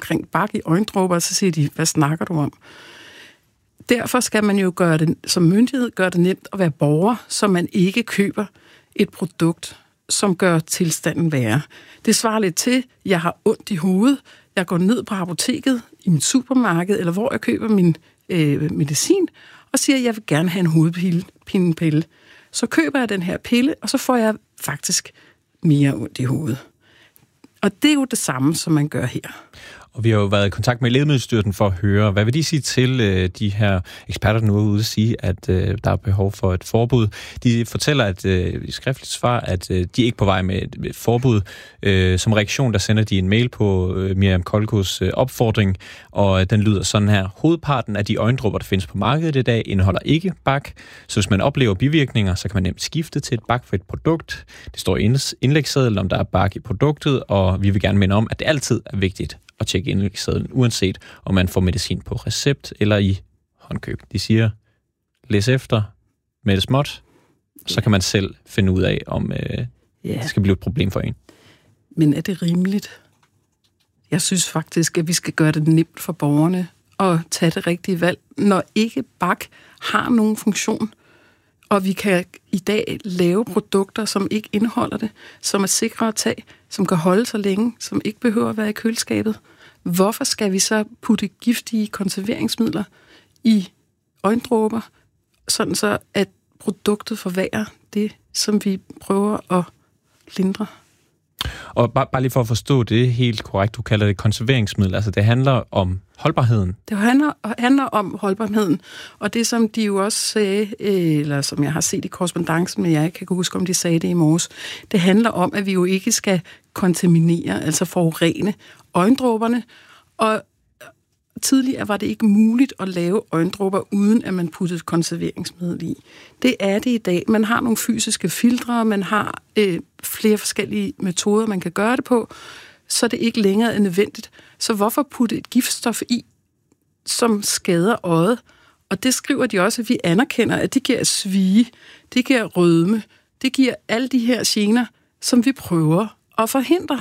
omkring bak i øjendråber, og så siger de, hvad snakker du om? Derfor skal man jo gøre det, som myndighed gøre det nemt at være borger, så man ikke køber et produkt, som gør tilstanden værre. Det svarer lidt til, jeg har ondt i hovedet, jeg går ned på apoteket, i mit supermarked, eller hvor jeg køber min medicin, og siger, at jeg vil gerne have en hovedpinepille. Så køber jeg den her pille, og så får jeg faktisk mere ondt i hovedet. Og det er jo det samme, som man gør her. Og vi har jo været i kontakt med Lægemiddelstyrelsen for at høre, hvad vil de sige til de her eksperter, der nu er ude at sige, at der er behov for et forbud. De fortæller i skriftligt svar, at de er ikke på vej med et forbud. Som reaktion, der sender de en mail på Miriam Kolkos opfordring, og den lyder sådan her. Hovedparten af de øjendråber, der findes på markedet i dag, indeholder ikke bak. Så hvis man oplever bivirkninger, så kan man nemt skifte til et bakfrit produkt. Det står i indlægssedlen, om der er bak i produktet, og vi vil gerne minde om, at det altid er vigtigt at tjekke indlægssedlen, uanset om man får medicin på recept eller i håndkøb. De siger, læs efter med det småt, så kan man selv finde ud af, om det skal blive et problem for en. Men er det rimeligt? Jeg synes faktisk, at vi skal gøre det nemt for borgerne at tage det rigtige valg, når ikke bak har nogen funktion. Og vi kan i dag lave produkter, som ikke indeholder det, som er sikre at tage, som kan holde sig længe, som ikke behøver at være i køleskabet. Hvorfor skal vi så putte giftige konserveringsmidler i øjendråber, sådan så at produktet forværrer det, som vi prøver at lindre? Og bare lige for at forstå det helt korrekt, du kalder det konserveringsmiddel, altså det handler om holdbarheden. Det handler om holdbarheden, og det som de jo også sagde, eller som jeg har set i korrespondancen, men jeg kan ikke huske, om de sagde det i morges, det handler om, at vi jo ikke skal kontaminere, altså forurene øjendråberne, og tidligere var det ikke muligt at lave øjendråber, uden at man puttede konserveringsmiddel i. Det er det i dag. Man har nogle fysiske filtre, man har flere forskellige metoder, man kan gøre det på, så det ikke længere er nødvendigt. Så hvorfor putte et giftstof i, som skader øjet? Og det skriver de også, at vi anerkender, at det giver svie, det giver rødme, det giver alle de her gener, som vi prøver at forhindre.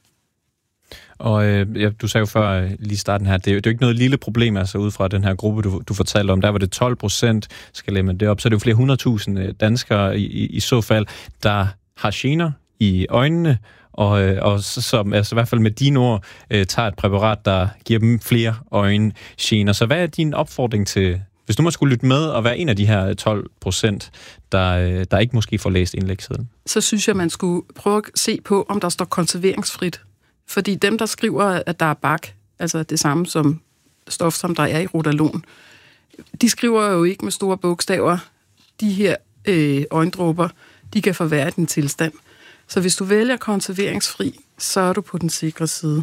Og du sagde jo før lige i starten her, det er jo ikke noget lille problem, altså ud fra den her gruppe, du fortalte om. Der var det 12%, skal lægge det op, så er det jo flere 100.000 danskere i så fald, der har gener i øjnene, og som altså i hvert fald med dine ord tager et præparat, der giver dem flere øjengener. Så hvad er din opfordring til, hvis du må skulle lytte med og være en af de her 12%, der ikke måske får læst indlægssedlen? Så synes jeg, man skulle prøve at se på, om der står konserveringsfrit. Fordi dem, der skriver, at der er bak, altså det samme som stof, som der er i Rodalon, de skriver jo ikke med store bogstaver, de her øjendråber, de kan forværre din tilstand. Så hvis du vælger konserveringsfri, så er du på den sikre side.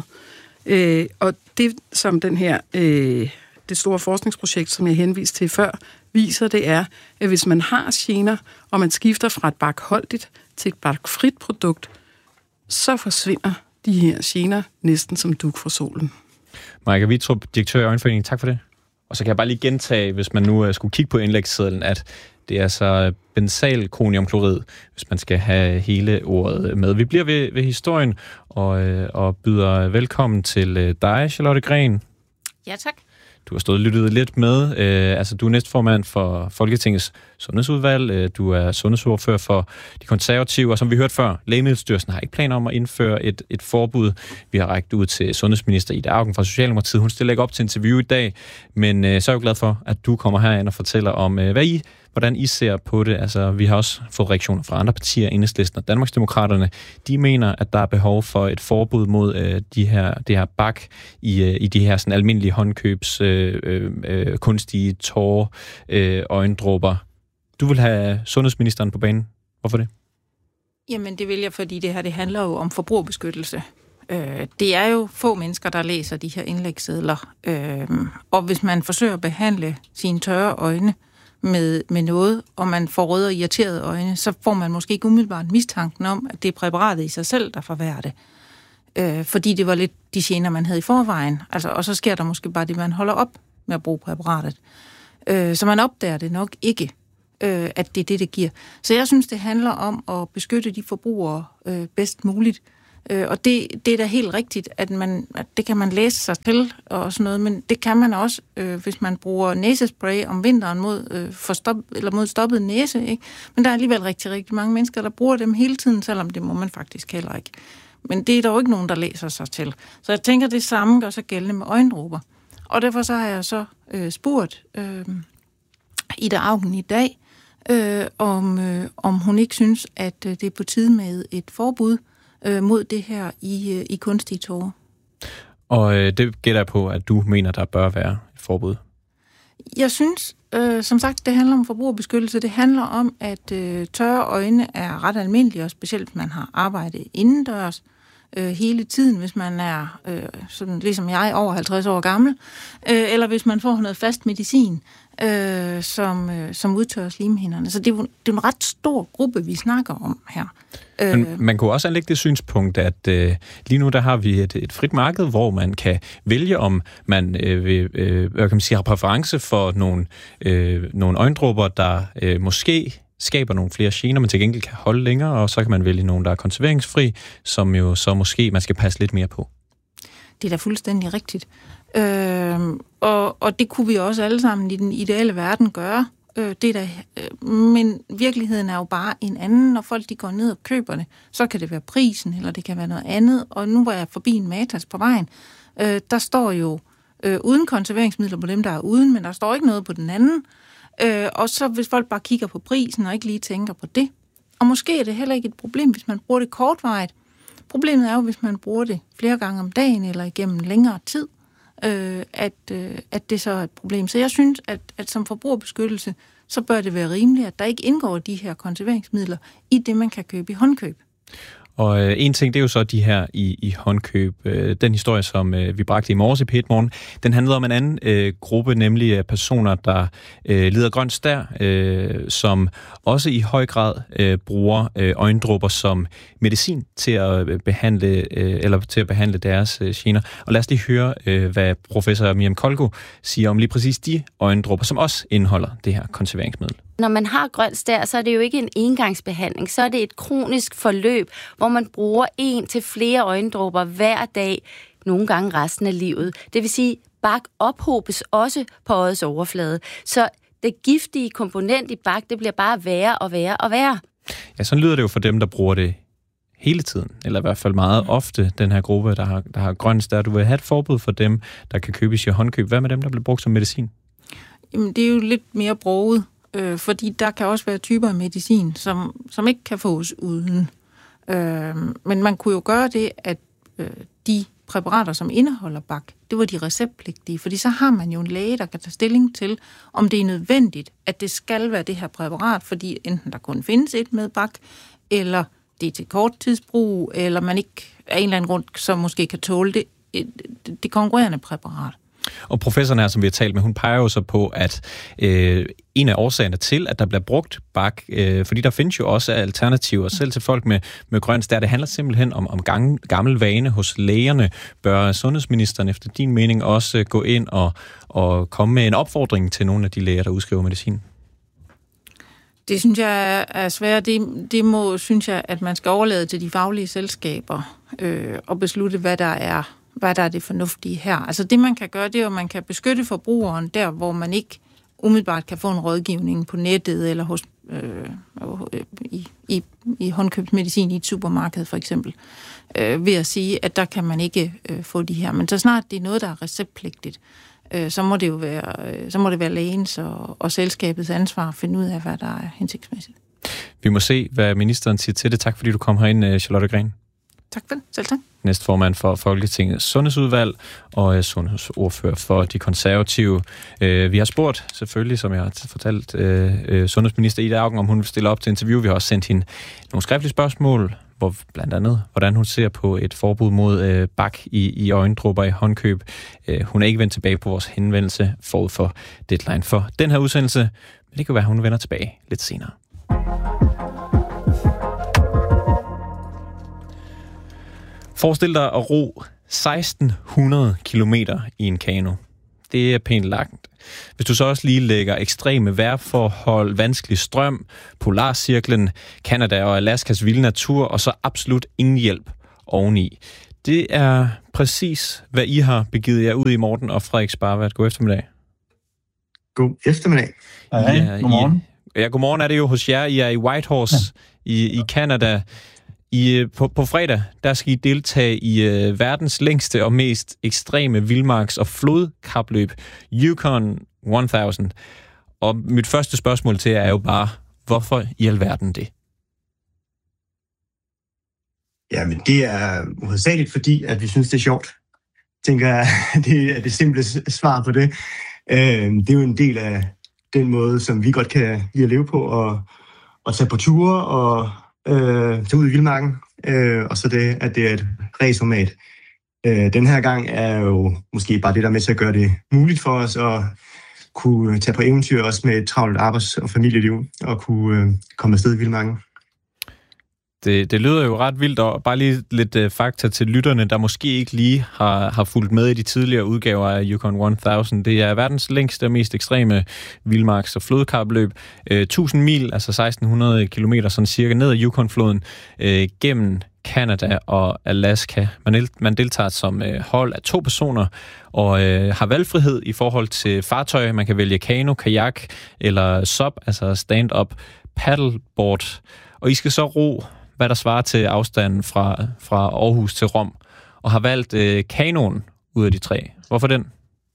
Og det, som den her, det store forskningsprojekt, som jeg henviste til før, viser, det er, at hvis man har gener, og man skifter fra et bakholdigt til et bakfrit produkt, så forsvinder de her gener næsten som dug for solen. Maika Vittrup, direktør i Øjenforeningen, tak for det. Og så kan jeg bare lige gentage, hvis man nu skulle kigge på indlægssedlen, at det er så benzalkoniumklorid, hvis man skal have hele ordet med. Vi bliver ved historien og byder velkommen til dig, Charlotte Green. Ja, tak. Du har stået og lyttet lidt med. Du er næstformand for Folketingets sundhedsudvalg. Du er sundhedsordfører for de konservative, og som vi hørte før, Lægemiddelstyrelsen har ikke planer om at indføre et forbud. Vi har rækket ud til sundhedsminister Ida Auken fra Socialdemokratiet. Hun stiller ikke op til interview i dag, men så er jeg jo glad for, at du kommer herind og fortæller om, hvordan I ser på det. Altså, vi har også fået reaktioner fra andre partier, Enhedslisten og Danmarksdemokraterne. De mener, at der er behov for et forbud mod det her bak i de her sådan almindelige håndkøbs kunstige tårer, øjendråber. Du vil have sundhedsministeren på banen. Hvorfor det? Jamen, det vil jeg, fordi det her det handler jo om forbrugerbeskyttelse. Det er jo få mennesker, der læser de her indlægssedler. Og hvis man forsøger at behandle sine tørre øjne med noget, og man får røde og irriterede øjne, så får man måske ikke umiddelbart mistanken om, at det er præparatet i sig selv, der forværrer det. Fordi det var lidt de gener, man havde i forvejen. Altså, og så sker der måske bare det, man holder op med at bruge præparatet. Så man opdager det nok ikke, at det er det giver. Så jeg synes, det handler om at beskytte de forbrugere bedst muligt. Og det er da helt rigtigt, at det kan man læse sig til og sådan noget, men det kan man også, hvis man bruger næsespray om vinteren mod stoppet næse. Ikke? Men der er alligevel rigtig, rigtig mange mennesker, der bruger dem hele tiden, selvom det må man faktisk heller ikke. Men det er der jo ikke nogen, der læser sig til. Så jeg tænker, det samme gør sig gældende med øjendråber. Og derfor så har jeg så spurgt Ida Auken i dag, om hun ikke synes, at det er på tide med et forbud mod det her i kunstige tårer. Og det gætter jeg på, at du mener, der bør være et forbud. Jeg synes, som sagt, det handler om forbrugerbeskyttelse. Det handler om, at tørre øjne er ret almindelige, og specielt hvis man har arbejdet indendørs hele tiden, hvis man er, sådan ligesom jeg, over 50 år gammel, eller hvis man får noget fast medicin, som udtørrer slimhinderne. Så det er jo en ret stor gruppe, vi snakker om her. Men man kunne også anlægge det synspunkt, at lige nu der har vi et frit marked, hvor man kan vælge, om man har præference for nogle øjendråber, der måske skaber nogle flere gener, men til gengæld kan holde længere, og så kan man vælge nogle, der er konserveringsfri, som jo så måske man skal passe lidt mere på. Det er da fuldstændig rigtigt. Og det kunne vi også alle sammen i den ideelle verden gøre. Men virkeligheden er jo bare en anden. Når folk de går ned og køber det, så kan det være prisen, eller det kan være noget andet. Og nu var jeg forbi en Matas på vejen. Der står jo uden konserveringsmidler på dem, der er uden, men der står ikke noget på den anden. Og så hvis folk bare kigger på prisen og ikke lige tænker på det. Og måske er det heller ikke et problem, hvis man bruger det kortvarigt. Problemet er jo, hvis man bruger det flere gange om dagen eller igennem længere tid, at det så er et problem. Så jeg synes, at som forbrugerbeskyttelse, så bør det være rimeligt, at der ikke indgår de her konserveringsmidler i det, man kan købe i håndkøb. Og en ting, det er jo så de her i håndkøb. Den historie, som vi bragte i morges i P1 Morgen, den handlede om en anden gruppe, nemlig personer, der lider grøn stær, som også i høj grad bruger øjendråber som medicin til at behandle deres gener. Og lad os lige høre, hvad professor Miriam Kolgo siger om lige præcis de øjendråber, som også indeholder det her konserveringsmiddel. Når man har grøn stær, så er det jo ikke en engangsbehandling, så er det et kronisk forløb, hvor man bruger 1 til flere øjendråber hver dag, nogle gange resten af livet. Det vil sige, bark ophobes også på øjets overflade. Så det giftige komponent i bark, det bliver bare værre og værre og værre. Ja, sådan lyder det jo for dem, der bruger det hele tiden, eller i hvert fald meget ofte, den her gruppe, der har grøn stær. Du vil have et forbud for dem, der kan købes i håndkøb. Hvad med dem, der bliver brugt som medicin? Jamen, det er jo lidt mere broget. Fordi der kan også være typer af medicin, som ikke kan fås uden. Men man kunne jo gøre det, at de præparater, som indeholder bark, det var de receptpligtige. Fordi så har man jo en læge, der kan tage stilling til, om det er nødvendigt, at det skal være det her præparat, fordi enten der kun findes et med bark, eller det er til korttidsbrug, eller man ikke af en eller anden grund så måske kan tåle det konkurrerende præparat. Og professoren her, som vi har talt med, hun peger jo så på, at en af årsagerne til, at der bliver brugt bark, fordi der findes jo også alternativer, selv til folk med grøn stær. Det handler simpelthen om gammel vane hos lægerne. Bør sundhedsministeren efter din mening også gå ind og komme med en opfordring til nogle af de læger, der udskriver medicin? Det synes jeg er svært. Det synes jeg, at man skal overlade til de faglige selskaber og beslutte, hvad der er det fornuftige her. Altså det, man kan gøre, det er, at man kan beskytte forbrugeren der, hvor man ikke umiddelbart kan få en rådgivning på nettet eller hos i håndkøbsmedicin i et supermarked for eksempel, ved at sige, at der kan man ikke få de her. Men så snart det er noget, der er receptpligtigt, så må det være lægens og selskabets ansvar at finde ud af, hvad der er hensigtsmæssigt. Vi må se, hvad ministeren siger til det. Tak fordi du kom herind, Charlotte Green. Tak for det. Selv tak. Næstformand for Folketingets sundhedsudvalg og sundhedsordfører for de konservative. Vi har spurgt, selvfølgelig, som jeg har fortalt, sundhedsminister Ida Auken, om hun vil stille op til interview. Vi har også sendt hende nogle skriftlige spørgsmål, hvor blandt andet, hvordan hun ser på et forbud mod bark i øjendråber i håndkøb. Hun er ikke vendt tilbage på vores henvendelse forud for deadline for den her udsendelse, men det kan være, at hun vender tilbage lidt senere. Forestil dig at ro 1600 kilometer i en kano. Det er pænt langt. Hvis du så også lige lægger ekstreme vejrforhold, vanskelig strøm, polarcirklen, Canada og Alaskas vilde natur, og så absolut ingen hjælp, oveni. Det er præcis, hvad I har begivet jer ud i, Morten og Frederik Sparvad. God eftermiddag. God eftermiddag. Hej, godmorgen. Godmorgen er det jo hos jer. I er i Whitehorse i Canada. På fredag, der skal I deltage i verdens længste og mest ekstreme vildmarks- og flodkapløb, Yukon 1000. Og mit første spørgsmål til jer er jo bare, hvorfor i alverden det? Jamen, det er hovedsageligt fordi, at vi synes, det er sjovt. Tænker jeg, det er det simple svar på det. Det er jo en del af den måde, som vi godt kan lide at leve på, og tage på ture og tage ud i vildmarken. Og så det, at det er et raceformat. Den her gang er jo måske bare det, der er med til at gøre det muligt for os at kunne tage på eventyr også med et travlt arbejds- og familieliv og kunne komme afsted i vildmarken. Det lyder jo ret vildt, og bare lige lidt fakta til lytterne, der måske ikke lige har fulgt med i de tidligere udgaver af Yukon 1000. Det er verdens længste og mest ekstreme vildmarks- og flodkapløb. 1000 mil, altså 1600 kilometer, sådan cirka ned ad Yukon-floden, gennem Canada og Alaska. Man deltager som hold af 2 personer og har valgfrihed i forhold til fartøj. Man kan vælge kano, kajak eller SUP, altså stand-up paddleboard. Og I skal så ro, hvad der svarer til afstanden fra Aarhus til Rom, og har valgt kanoen ud af de 3. Hvorfor den?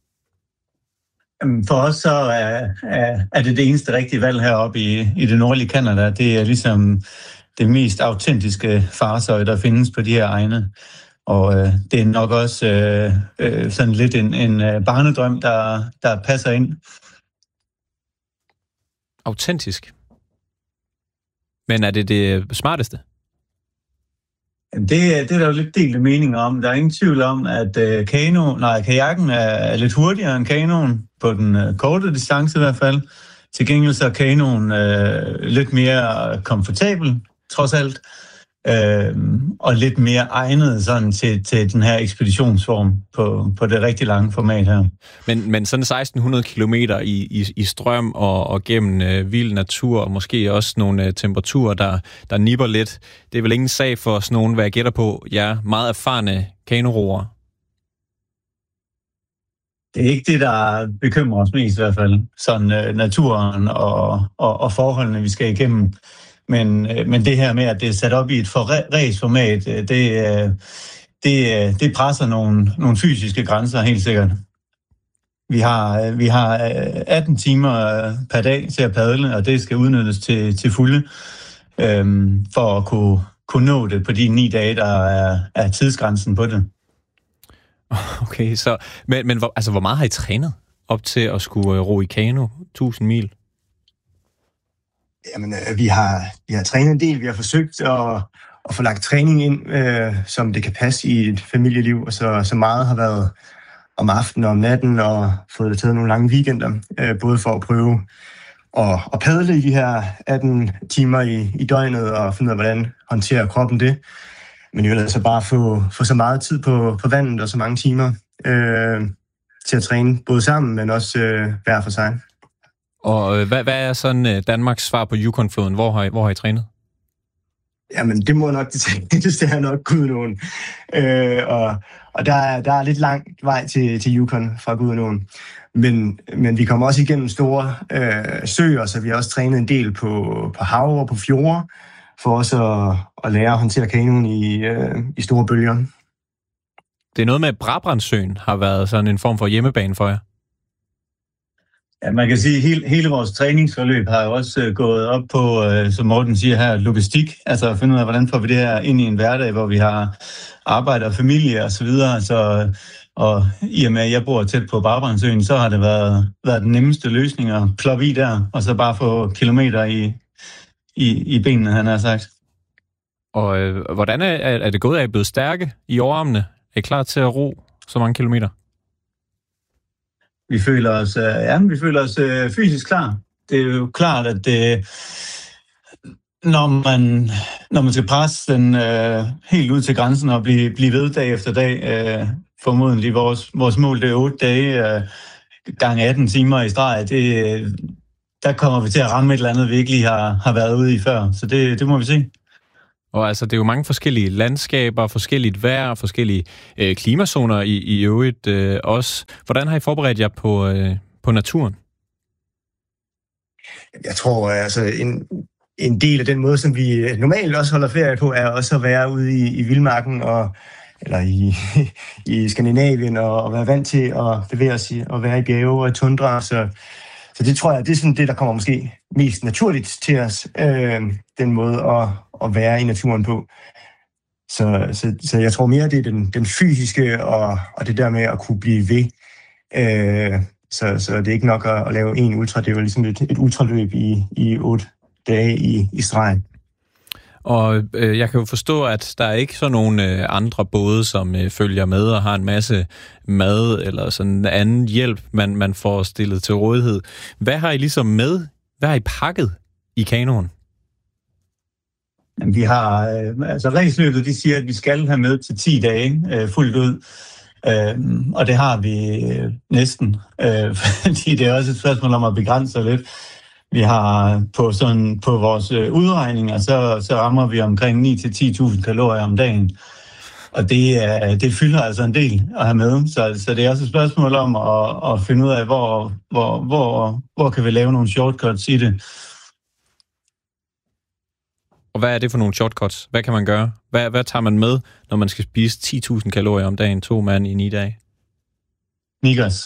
For os så er det eneste rigtige valg heroppe i det nordlige Canada. Det er ligesom det mest autentiske fartøj, der findes på de her egne. Og det er nok også sådan lidt en barnedrøm, der passer ind. Autentisk? Men er det det smarteste? Det er der jo lidt delte meninger om. Der er ingen tvivl om, at kajakken er lidt hurtigere end kanoen, på den korte distance i hvert fald. Til gengæld så er kanoen lidt mere komfortabel, trods alt, og lidt mere egnet sådan til den her ekspeditionsform på det rigtig lange format her. Men sådan 1600 kilometer i strøm og gennem vild natur, og måske også nogle temperaturer, der nipper lidt. Det er vel ingen sag for sådan nogen, hvad jeg gætter på, meget erfarne kanoroer. Det er ikke det, der bekymrer os mest i hvert fald. Sådan naturen og forholdene, vi skal igennem. Men det her med, at det er sat op i et raceformat, det presser nogle fysiske grænser, helt sikkert. Vi har 18 timer per dag til at padle, og det skal udnyttes til fulde, for at kunne nå det på de 9 dage, der er tidsgrænsen på det. Okay, så, men hvor meget har I trænet op til at skulle ro i kano 1000 mil? Jamen, vi har trænet en del. Vi har forsøgt at få lagt træning ind, som det kan passe i et familieliv, og så meget har været om aftenen og om natten, og fået taget nogle lange weekender, både for at prøve at padle i de her 18 timer i døgnet, og finde ud af, hvordan håndterer kroppen det. Men jo altså bare få så meget tid på vandet, og så mange timer til at træne, både sammen, men også hver for sig. Og hvad er sådan Danmarks svar på Yukon-floden? Hvor har I trænet? Jamen, det må nok det er nok Gudenåen. Og der er lidt lang vej til Yukon fra Gudenåen. Men vi kommer også igennem store søer, så vi har også trænet en del på hav og på fjorde, for også at lære at håndtere kanoen i store bølger. Det er noget med, at Brabrandsøen har været sådan en form for hjemmebane for jer. Ja, man kan sige, at hele vores træningsforløb har jo også gået op på, som Morten siger her, logistik. Altså at finde ud af, hvordan får vi det her ind i en hverdag, hvor vi har arbejde og familie og så videre. Og i og med, at jeg bor tæt på Brabrandsøen, så har det været den nemmeste løsning at kloppe i der, og så bare få kilometer i benene, han har sagt. Og hvordan er det gået? Er I blevet stærke i overarmene? Er I klar til at ro så mange kilometer? Vi føler os fysisk klar. Det er jo klart, at når man skal presse den helt ud til grænsen og blive ved dag efter dag, formodentlig vores mål, det er 8 dage gange 18 timer i streg, der kommer vi til at ramme et eller andet, vi ikke lige har været ude i før. Så det må vi se. Og altså, det er jo mange forskellige landskaber, forskelligt vejr, forskellige klimazoner i øvrigt også. Hvordan har I forberedt jer på naturen? Jeg tror, altså en del af den måde, som vi normalt også holder ferie på, er også at være ude i vildmarken eller i Skandinavien og være vant til at bevæge os og være i bjerge og tundra. Så det tror jeg, det er sådan det, der kommer måske mest naturligt til os, den måde at være i naturen på. Så jeg tror mere, det er den fysiske og det der med at kunne blive ved. Så det er ikke nok at lave en ultra. Det er jo ligesom et ultraløb i 8 dage i stregen. Og jeg kan jo forstå, at der er ikke så nogen andre både, som følger med og har en masse mad eller sådan anden hjælp, man får stillet til rådighed. Hvad har I ligesom med? Hvad har I pakket i kanoen? Vi har, altså racløbet, de siger, at vi skal have med til 10 dage fuldt ud. Og det har vi næsten, fordi det er også et spørgsmål om at begrænse sig lidt. Vi har på vores udregninger, så rammer vi omkring 9-10.000 kalorier om dagen. Og det fylder altså en del at have med. Så det er også et spørgsmål om at finde ud af, hvor kan vi lave nogle shortcuts i det. Og hvad er det for nogle shortcuts? Hvad kan man gøre? Hvad tager man med, når man skal spise 10.000 kalorier om dagen, 2 mand i 9 dage? Snickers.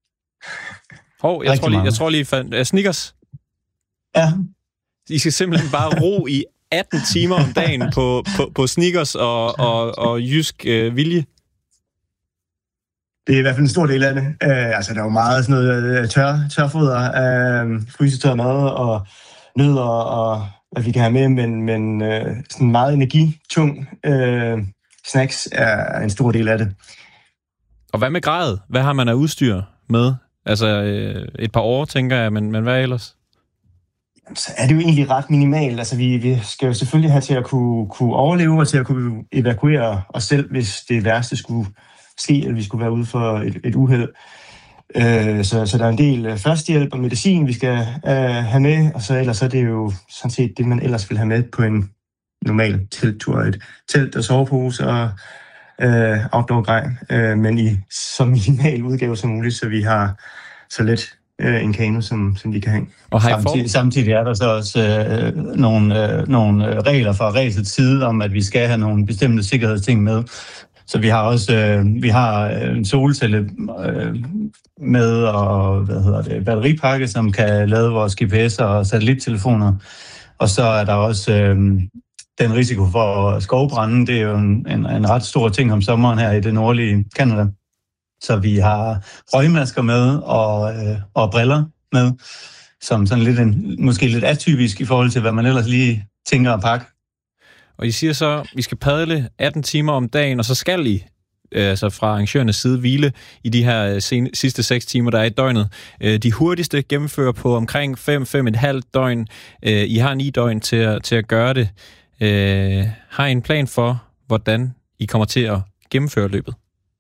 Jeg tror lige Snickers? Ja. I skal simpelthen bare ro i 18 timer om dagen på Snickers og jysk vilje. Det er i hvert fald en stor del af det. Altså, der er jo meget sådan noget tørfoder, frysetørret mad og nødder og hvad vi kan have med, men sådan meget energitung snacks er en stor del af det. Og hvad med grad? Hvad har man af udstyr med? Altså et par år, tænker jeg, men hvad ellers? Så er det jo egentlig ret minimalt. Altså, vi skal jo selvfølgelig have til at kunne overleve og til at kunne evakuere os selv, hvis det værste skulle ske, eller vi skulle være ude for et uheld. Så der er en del førstehjælp og medicin, vi skal have med, og så ellers er det jo sådan set det, man ellers vil have med på en normal telttur. Et telt og sovepose og outdoor-grej, men i så minimal udgave som muligt, så vi har så let en kano, som vi kan have. Og samtidig er der så også nogle regler fra racets side om, at vi skal have nogle bestemte sikkerhedsting med. Så vi har også en solcelle med og batteripakke, som kan lade vores GPS'er og satellittelefoner. Og så er der også den risiko for skovbrænde. Det er jo en ret stor ting om sommeren her i det nordlige Canada. Så vi har røgmasker med og briller med, som sådan måske lidt atypisk i forhold til, hvad man ellers lige tænker at pakke. Og I siger så, at vi skal padle 18 timer om dagen, og så skal I altså fra arrangørernes side hvile i de her sidste 6 timer, der er i døgnet. De hurtigste gennemfører på omkring 5,5 døgn. I har 9 døgn til at gøre det. Har I en plan for, hvordan I kommer til at gennemføre løbet?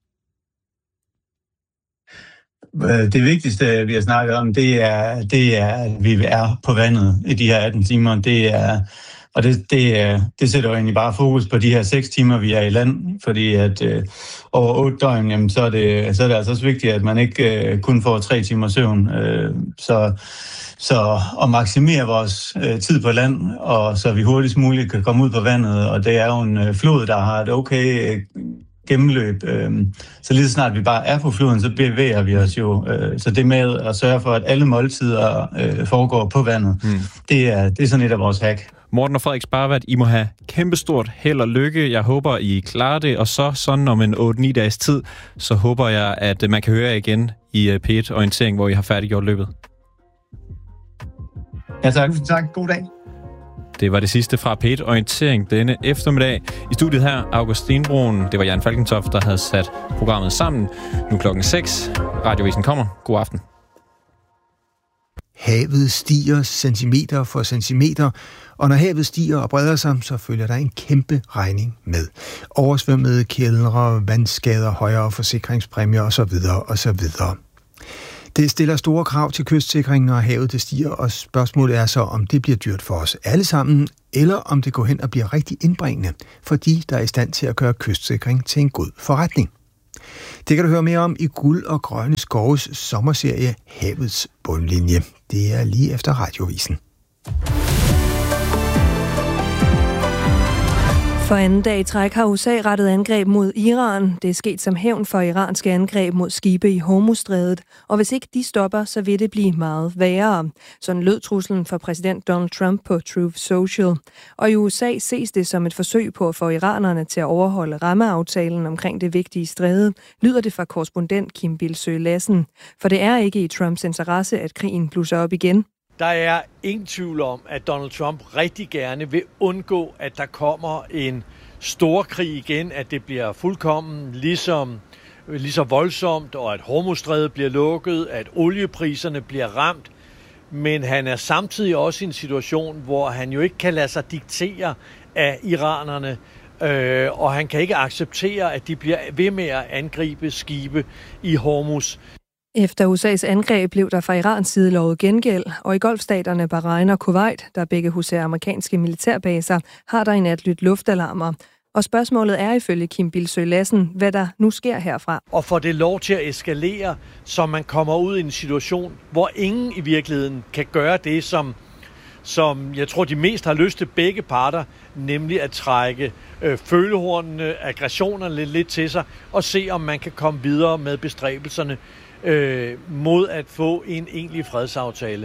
Det vigtigste, vi har snakket om, det er, at vi er på vandet i de her 18 timer. Det sætter jo egentlig bare fokus på de her 6 timer, vi er i land, fordi at over 8 døgn, jamen, så er det altså også vigtigt, at man ikke kun får 3 timer søvn. Så at maksimere vores tid på land, og så vi hurtigst muligt kan komme ud på vandet, og det er jo en flod, der har et okay gennemløb. Så lige så snart vi bare er på floden, så bevæger vi os jo. Så det med at sørge for, at alle måltider foregår på vandet, det er sådan et af vores hack. Morten og Frederik Sparvat, I må have kæmpestort held og lykke. Jeg håber, I klarer det, og så sådan om en 8-9 dages tid, så håber jeg, at man kan høre jer igen i P1 Orientering, hvor I har færdiggjort løbet. Ja, tak. Tak. God dag. Det var det sidste fra P1 Orientering denne eftermiddag. I studiet her, August Stenbroen. Det var Jan Falkentoft, der havde sat programmet sammen. Nu 6:00. Radiovisen kommer. God aften. Havet stiger centimeter for centimeter, og når havet stiger og breder sig, så følger der en kæmpe regning med. Oversvømmede kældre, vandskader, højere forsikringspræmier osv. osv. Det stiller store krav til kystsikringen, og havet det stiger, og spørgsmålet er så, om det bliver dyrt for os alle sammen, eller om det går hen og bliver rigtig indbringende for de, der er i stand til at gøre kystsikring til en god forretning. Det kan du høre mere om i Guld og Grønne Skoves sommerserie Havets bundlinje. Det er lige efter Radiovisen. For anden dag i træk har USA rettet angreb mod Iran. Det er sket som hævn for iranske angreb mod skibe i Hormuzstrædet, og hvis ikke de stopper, så vil det blive meget værre. Sådan lød truslen for præsident Donald Trump på Truth Social. Og i USA ses det som et forsøg på at få iranerne til at overholde rammeaftalen omkring det vigtige stræde, lyder det fra korrespondent Kim Bildsøe Lassen. For det er ikke i Trumps interesse, at krigen blusser op igen. Der er ingen tvivl om, at Donald Trump rigtig gerne vil undgå, at der kommer en stor krig igen, at det bliver fuldkommen lige så voldsomt, og at Hormuzstrædet bliver lukket, at oliepriserne bliver ramt. Men han er samtidig også i en situation, hvor han jo ikke kan lade sig diktere af iranerne, og han kan ikke acceptere, at de bliver ved med at angribe skibe i Hormuz. Efter USA's angreb blev der fra Irans side lovet gengæld, og i golfstaterne Bahrain og Kuwait, der begge huser amerikanske militærbaser, har der i nat lydt luftalarmer. Og spørgsmålet er ifølge Kim Bildsøe Lassen, hvad der nu sker herfra. Og får det lov til at eskalere, så man kommer ud i en situation, hvor ingen i virkeligheden kan gøre det, som jeg tror, de mest har lyst til begge parter, nemlig at trække følehornene, aggressionerne lidt til sig, og se, om man kan komme videre med bestræbelserne mod at få en egentlig fredsaftale.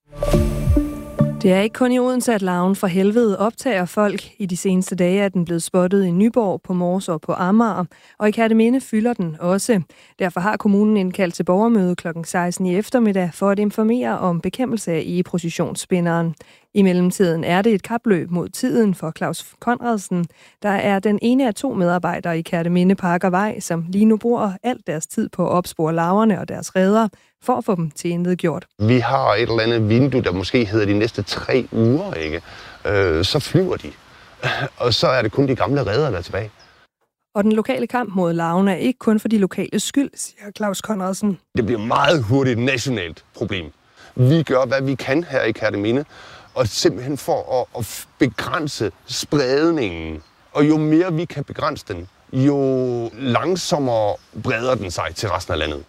Det er ikke kun i Odense, at larven fra helvede optager folk. I de seneste dage er den blevet spottet i Nyborg, på Mors og på Amager, og i Kerteminde fylder den også. Derfor har kommunen indkaldt til borgermøde kl. 16 i eftermiddag for at informere om bekæmpelse af egeprocessionsspinderen. I mellemtiden er det et kapløb mod tiden for Claus Conradsen, der er den ene af 2 medarbejdere i Kerteminde Park og Vej, som lige nu bruger alt deres tid på at opspore larverne og deres reder, for at få dem til intet gjort. Vi har et eller andet vindue, der måske hedder de næste 3 uger, ikke? Så flyver de, og så er det kun de gamle reder, der er tilbage. Og den lokale kamp mod larven er ikke kun for de lokale skyld, siger Claus Conradsen. Det bliver meget hurtigt et nationalt problem. Vi gør, hvad vi kan her i Kerteminde, og simpelthen for at begrænse spredningen. Og jo mere vi kan begrænse den, jo langsommere breder den sig til resten af landet.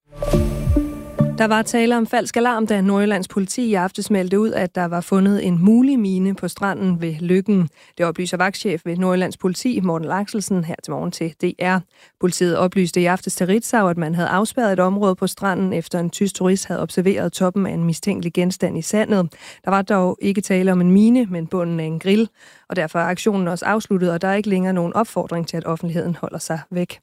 Der var tale om falsk alarm, da Nordjyllands politi i aftes meldte ud, at der var fundet en mulig mine på stranden ved Løkken. Det oplyser vagtchef ved Nordjyllands politi, Morten Lakselsen, her til morgen til DR. Politiet oplyste i aftes til Ritzau, at man havde afspærret et område på stranden, efter en tysk turist havde observeret toppen af en mistænkelig genstand i sandet. Der var dog ikke tale om en mine, men bunden af en grill, og derfor er aktionen også afsluttet, og der er ikke længere nogen opfordring til, at offentligheden holder sig væk.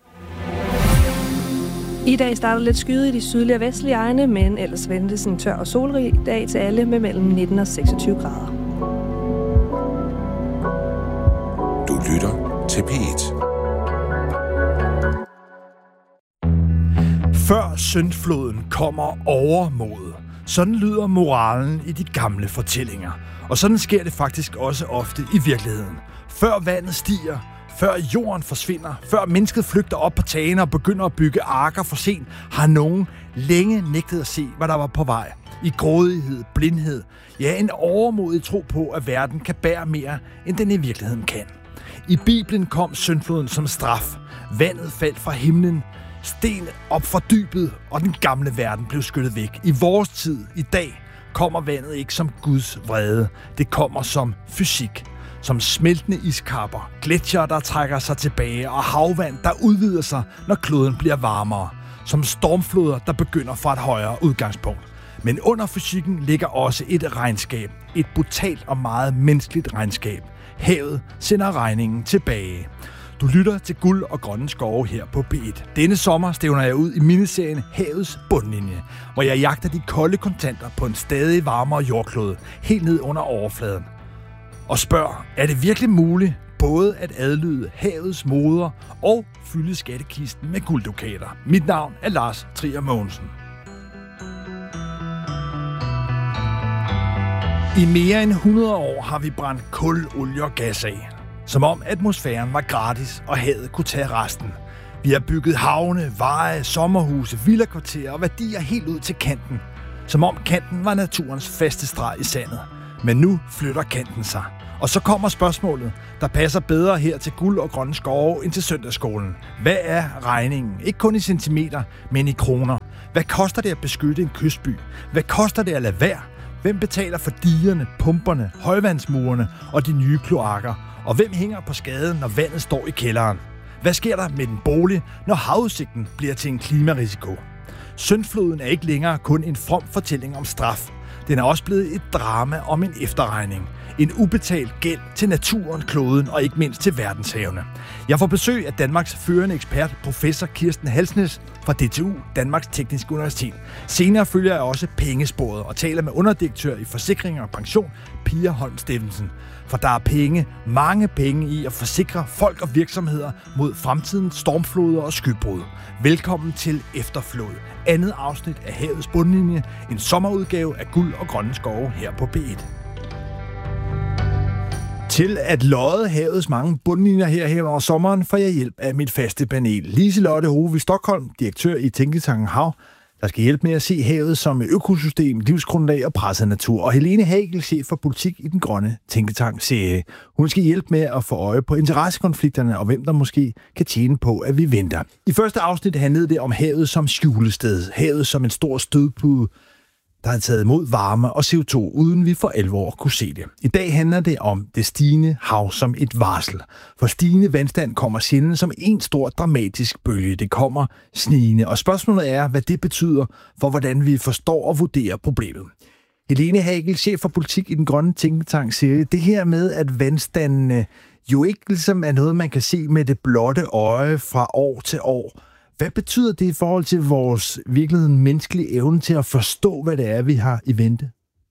I dag starter lidt skyde i de sydlige og vestlige egne, men ellers ventes en tør og solrig dag til alle med mellem 19 og 26 grader. Du lytter til P1. Før syndfloden kommer overmod. Sådan lyder moralen i de gamle fortællinger. Og sådan sker det faktisk også ofte i virkeligheden. Før vandet stiger, før jorden forsvinder, før mennesket flygter op på tagene og begynder at bygge arker for sent, har nogen længe nægtet at se, hvad der var på vej. I grådighed, blindhed, ja, en overmodig tro på, at verden kan bære mere, end den i virkeligheden kan. I Bibelen kom syndfloden som straf. Vandet faldt fra himlen, sten op fra dybet, og den gamle verden blev skyllet væk. I vores tid, i dag, kommer vandet ikke som Guds vrede. Det kommer som fysik. Som smeltende iskapper, gletsjere, der trækker sig tilbage, og havvand, der udvider sig, når kloden bliver varmere. Som stormfloder, der begynder fra et højere udgangspunkt. Men under fysikken ligger også et regnskab. Et brutalt og meget menneskeligt regnskab. Havet sender regningen tilbage. Du lytter til Guld og Grønne Skove her på P1. Denne sommer stævner jeg ud i miniserien Havets bundlinje, hvor jeg jagter de kolde kontanter på en stadig varmere jordklode, helt ned under overfladen. Og spørg, er det virkelig muligt både at adlyde havets moder og fylde skattekisten med gulddukater? Mit navn er Lars Trier Mogensen. I mere end 100 år har vi brændt kul, olie og gas af. Som om atmosfæren var gratis, og havet kunne tage resten. Vi har bygget havne, veje, sommerhuse, villakvarterer og værdier helt ud til kanten. Som om kanten var naturens faste streg i sandet. Men nu flytter kanten sig. Og så kommer spørgsmålet, der passer bedre her til guld og grønne skove end til søndagsskolen. Hvad er regningen? Ikke kun i centimeter, men i kroner. Hvad koster det at beskytte en kystby? Hvad koster det at lade være? Hvem betaler for digerne, pumperne, højvandsmurene og de nye kloakker? Og hvem hænger på skaden, når vandet står i kælderen? Hvad sker der med den bolig, når havudsigten bliver til en klimarisiko? Syndfloden er ikke længere kun en from fortælling om straf. Den er også blevet et drama om en efterregning. En ubetalt gæld til naturen, kloden og ikke mindst til verdenshavene. Jeg får besøg af Danmarks førende ekspert, professor Kirsten Halsnæs fra DTU, Danmarks Tekniske Universitet. Senere følger jeg også pengesporet og taler med underdirektør i Forsikring og Pension, Pia Holm Steffensen. For der er penge, mange penge i at forsikre folk og virksomheder mod fremtidens stormfloder og skybrud. Velkommen til Efterflod, andet afsnit af Havets bundlinje, en sommerudgave af Guld og Grønne Skove her på P1. Til at lodde havets mange bundlinjer her over sommeren får jeg hjælp af mit faste panel. Liselotte Hove Stockholm, direktør i Tænketanken Hav, der skal hjælpe med at se havet som et økosystem, livsgrundlag og presset natur. Og Helene Hagel, chef for politik i den grønne Tænketank CA. Hun skal hjælpe med at få øje på interessekonflikterne og hvem der måske kan tjene på, at vi venter. I første afsnit handlede det om havet som skjulested. Havet som en stor stødpude, der har taget imod varme og CO2, uden vi for alvor kunne se det. I dag handler det om det stigende hav som et varsel. For stigende vandstand kommer sjældent som en stor dramatisk bølge. Det kommer snigende, og spørgsmålet er, hvad det betyder for, hvordan vi forstår og vurderer problemet. Helene Hagel, chef for politik i den grønne Tænketank, siger, det her med, at vandstandene jo ikke ligesom er noget, man kan se med det blotte øje fra år til år. Hvad betyder det i forhold til vores virkeligheden menneskelige evne til at forstå, hvad det er, vi har i vente?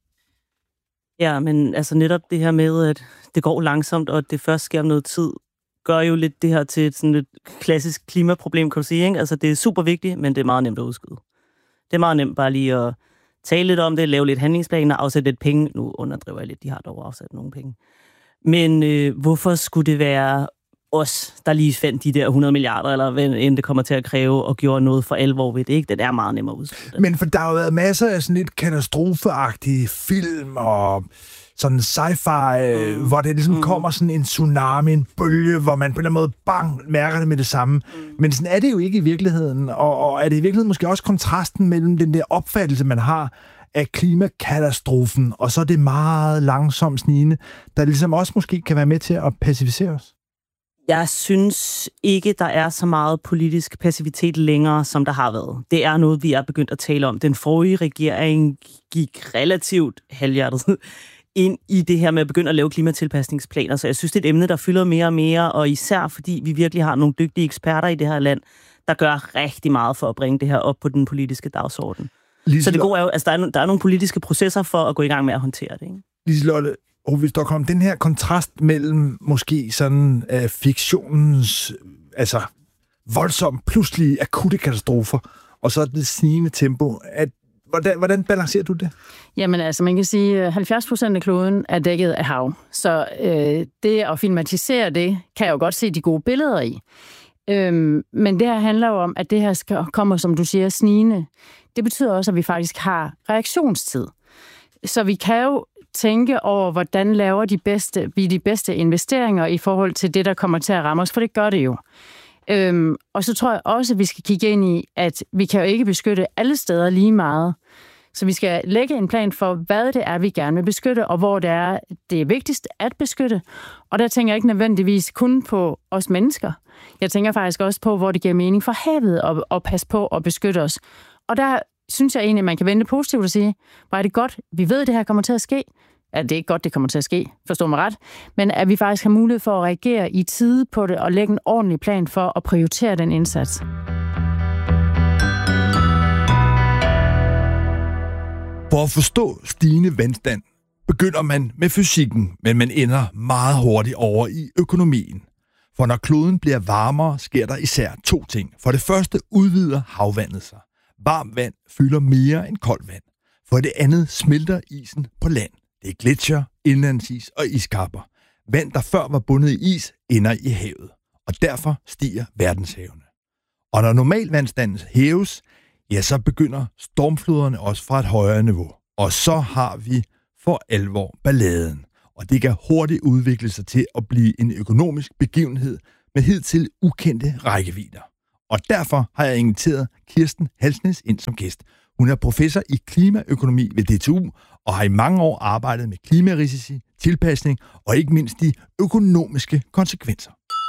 Ja, men altså netop det her med, at det går langsomt, og at det først sker om noget tid, gør jo lidt det her til sådan et klassisk klimaproblem, kan du sige, ikke? Altså det er super vigtigt, men det er meget nemt at udskyde. Det er meget nemt bare lige at tale lidt om det, lave lidt handlingsplaner, afsætte lidt penge. Nu underdriver jeg lidt, de har dog afsat nogle penge. Men hvorfor skulle det være os, der lige fandt de der 100 milliarder, eller hvad end det kommer til at kræve, og gjorde noget for alvor ved det, ikke? Det er meget nemmere at udskyde. Men for der har jo været masser af sådan lidt katastrofeagtige film og sådan sci-fi, hvor det ligesom kommer sådan en tsunami, en bølge, hvor man på en eller anden måde bang, mærker det med det samme. Men sådan er det jo ikke i virkeligheden, og er det i virkeligheden måske også kontrasten mellem den der opfattelse, man har af klimakatastrofen, og så det meget langsomt snigende, der ligesom også måske kan være med til at pacificere os? Jeg synes ikke, der er så meget politisk passivitet længere, som der har været. Det er noget, vi er begyndt at tale om. Den forrige regering gik relativt halvhjertet ind i det her med at begynde at lave klimatilpasningsplaner. Så jeg synes, det er et emne, der fylder mere og mere, og især fordi vi virkelig har nogle dygtige eksperter i det her land, der gør rigtig meget for at bringe det her op på den politiske dagsorden. Så det gode er jo, altså der er nogle politiske processer for at gå i gang med at håndtere det, ikke? Liselotte Hove Stockholm, den her kontrast mellem måske sådan fiktionens voldsomt pludselige akutte katastrofer, og så det snigende tempo, hvordan balancerer du det? Jamen altså, man kan sige, at 70% af kloden er dækket af hav. Så det at filmatisere det, kan jeg jo godt se de gode billeder i. Men det her handler jo om, at det her kommer, som du siger, snigende. Det betyder også, at vi faktisk har reaktionstid. Så vi kan jo tænke over, hvordan laver vi de bedste investeringer i forhold til det, der kommer til at ramme os, for det gør det jo. Og så tror jeg også, at vi skal kigge ind i, at vi kan jo ikke beskytte alle steder lige meget. Så vi skal lægge en plan for, hvad det er, vi gerne vil beskytte, og hvor det er vigtigst at beskytte. Og der tænker jeg ikke nødvendigvis kun på os mennesker. Jeg tænker faktisk også på, hvor det giver mening for havet at passe på og beskytte os. Og der synes jeg egentlig, at man kan vente positivt og sige, hvor er det godt, vi ved, at det her kommer til at ske. Ja, det er ikke godt, det kommer til at ske, forstår mig ret. Men at vi faktisk har mulighed for at reagere i tide på det og lægge en ordentlig plan for at prioritere den indsats. For at forstå stigende vandstand, begynder man med fysikken, men man ender meget hurtigt over i økonomien. For når kloden bliver varmere, sker der især to ting. For det første udvider havvandet sig. Varmt vand fylder mere end koldt vand. For det andet smelter isen på land. Det er gletsjer, indlandsis og iskapper. Vand, der før var bundet i is, ender i havet. Og derfor stiger verdenshavene. Og når normalvandstanden hæves, ja, så begynder stormfloderne også fra et højere niveau. Og så har vi for alvor balladen. og det kan hurtigt udvikle sig til at blive en økonomisk begivenhed med hidtil ukendte rækkevidder. Og derfor har jeg inviteret Kirsten Halsnæs ind som gæst. Hun er professor i klimaøkonomi ved DTU og har i mange år arbejdet med klimarisici, tilpasning og ikke mindst de økonomiske konsekvenser.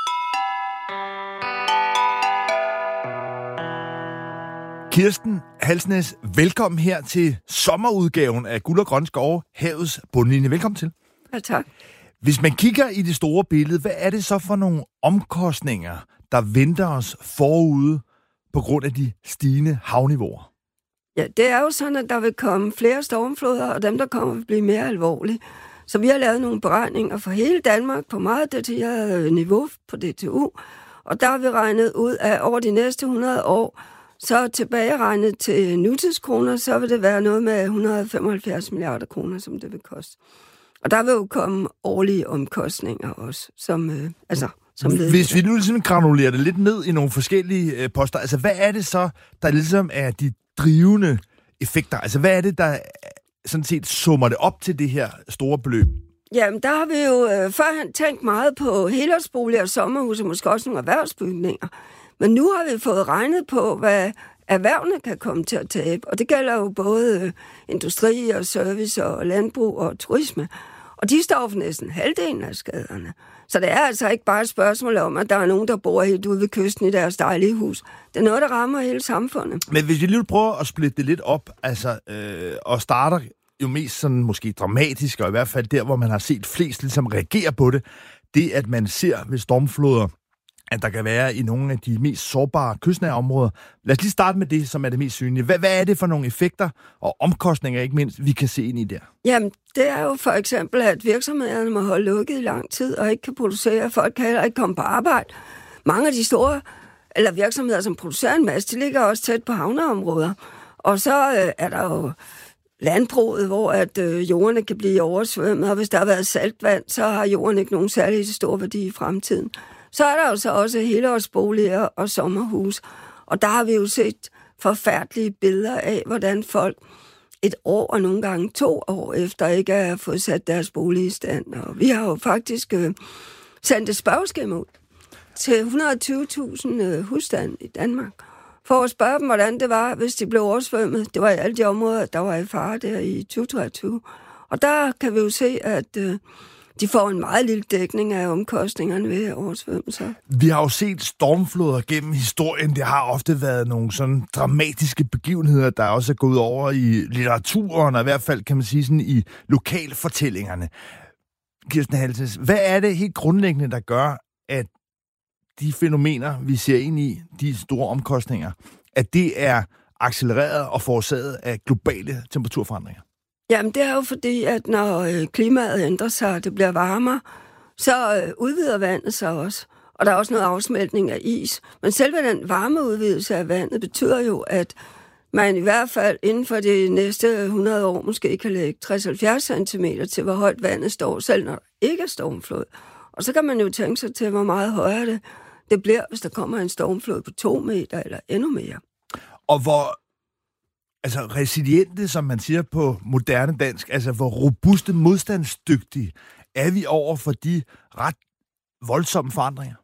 Kirsten Halsnæs, velkommen her til sommerudgaven af Guld og Grønne Skove, havets bundlinje. Velkommen til. Ja, tak. Hvis man kigger i det store billede, hvad er det så for nogle omkostninger, der venter os forude på grund af de stigende havniveauer? Ja, det er jo sådan, at der vil komme flere stormfloder, og dem, der kommer, vil blive mere alvorlige. Så vi har lavet nogle beregninger for hele Danmark på meget detaljeret niveau på DTU, og der har vi regnet ud af over de næste 100 år, så tilbageregnet til nutidskroner, så vil det være noget med 175 milliarder kroner, som det vil koste. Og der vil jo komme årlige omkostninger også, som led. Hvis vi nu ligesom granulerer det lidt ned i nogle forskellige poster, altså hvad er det så, der ligesom er de drivende effekter? Altså hvad er det, der sådan set summer det op til det her store beløb? Jamen, der har vi jo førhen tænkt meget på helårsboliger og sommerhuse, og måske også nogle erhvervsbygninger. Men nu har vi fået regnet på, hvad erhvervene kan komme til at tabe. Og det gælder jo både industri og service og landbrug og turisme. Og de står for næsten halvdelen af skaderne. Så det er altså ikke bare et spørgsmål om, at der er nogen, der bor helt ude ved kysten i deres dejlige hus. Det er noget, der rammer hele samfundet. Men hvis vi lige prøver at splitte det lidt op, og starter jo mest sådan måske dramatisk, og i hvert fald der, hvor man har set flest ligesom reagere på det, det at man ser ved stormfloder, at der kan være i nogle af de mest sårbare kystnære områder. Lad os lige starte med det, som er det mest synlige. Hvad er det for nogle effekter og omkostninger, ikke mindst, vi kan se ind i der? Jamen, det er jo for eksempel, at virksomhederne må holde lukket i lang tid og ikke kan producere. Folk kan heller ikke komme på arbejde. Mange af de store virksomheder, som producerer en masse, de ligger også tæt på havneområder. Og så er der jo landbruget, hvor at jordene kan blive oversvømmet, og hvis der har været saltvand, så har jorden ikke nogen særlig stor værdi i fremtiden. Så er der jo så også helårsboliger og sommerhus, og der har vi jo set forfærdelige billeder af, hvordan folk et år og nogle gange 2 år efter ikke har fået sat deres bolig i stand. Og vi har jo faktisk sendt et spørgeskema ud til 120.000 husstande i Danmark, for at spørge dem, hvordan det var, hvis de blev oversvømmet. Det var i alle de områder, der var i fare der i 2023. Og der kan vi jo se, at de får en meget lille dækning af omkostningerne ved oversvømmelser. Vi har jo set stormfloder gennem historien. Det har ofte været nogle sådan dramatiske begivenheder, der også er gået over i litteraturen, og i hvert fald kan man sige sådan i lokalfortællingerne. Kirsten Halsnæs, hvad er det helt grundlæggende, der gør, at de fænomener, vi ser ind i, de store omkostninger, at det er accelereret og forårsaget af globale temperaturforandringer? Jamen, det er jo fordi, at når klimaet ændrer sig, det bliver varmere, så udvider vandet sig også. Og der er også noget afsmeltning af is. Men selve den varmeudvidelse af vandet betyder jo, at man i hvert fald inden for de næste 100 år måske kan lægge 60-70 cm til, hvor højt vandet står, selv når der ikke er stormflod. Og så kan man jo tænke sig til, hvor meget højere det bliver, hvis der kommer en stormflod på 2 meter eller endnu mere. Og hvor resiliente, som man siger på moderne dansk, altså hvor robuste, modstandsdygtige er vi over for de ret voldsomme forandringer?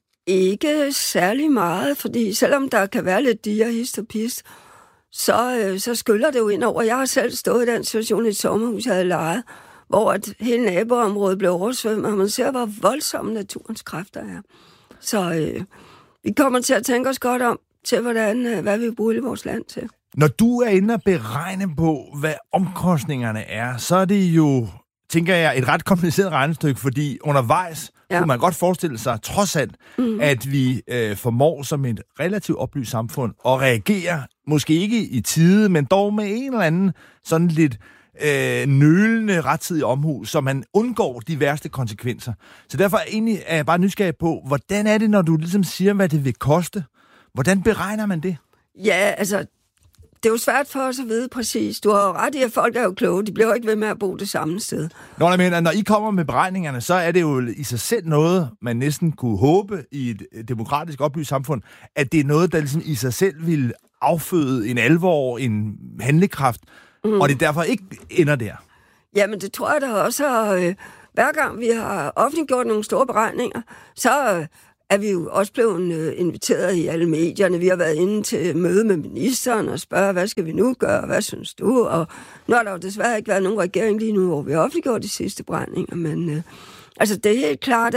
Ikke særlig meget, fordi selvom der kan være lidt diger, hist og pist, så skyller det jo ind over. Jeg har selv stået i den situation i et sommerhus, jeg havde lejet, hvor at hele naboområdet blev oversvømmet, og man ser, hvor voldsomme naturens kræfter er. Så vi kommer til at tænke os godt om til, hvad vi bruger i vores land til. Når du er inde og beregne på, hvad omkostningerne er, så er det jo, tænker jeg, et ret kompliceret regnestykke, fordi undervejs kunne man godt forestille sig, trods alt, at vi formår som et relativt oplyst samfund at reagere, måske ikke i tide, men dog med en eller anden sådan lidt nølende rettidig omhu, så man undgår de værste konsekvenser. Så derfor er jeg bare nysgerrig på, hvordan er det, når du ligesom siger, hvad det vil koste? Hvordan beregner man det? Ja, altså, det er jo svært for os at vide præcis. Du har jo ret i, at folk er jo kloge. De bliver jo ikke ved med at bo det samme sted. Når I kommer med beregningerne, så er det jo i sig selv noget, man næsten kunne håbe i et demokratisk oplyst samfund, at det er noget, der ligesom i sig selv vil afføde en alvor, en handlekraft, og det derfor ikke ender der. Jamen, det tror jeg da også har hver gang vi har offentliggjort nogle store beregninger, så er vi jo også blevet inviteret i alle medierne. Vi har været inde til møde med ministeren og spørge, hvad skal vi nu gøre, hvad synes du? Og nu har der jo desværre ikke været nogen regering lige nu, hvor vi har offentliggjort de sidste beregninger, men altså det er helt klart,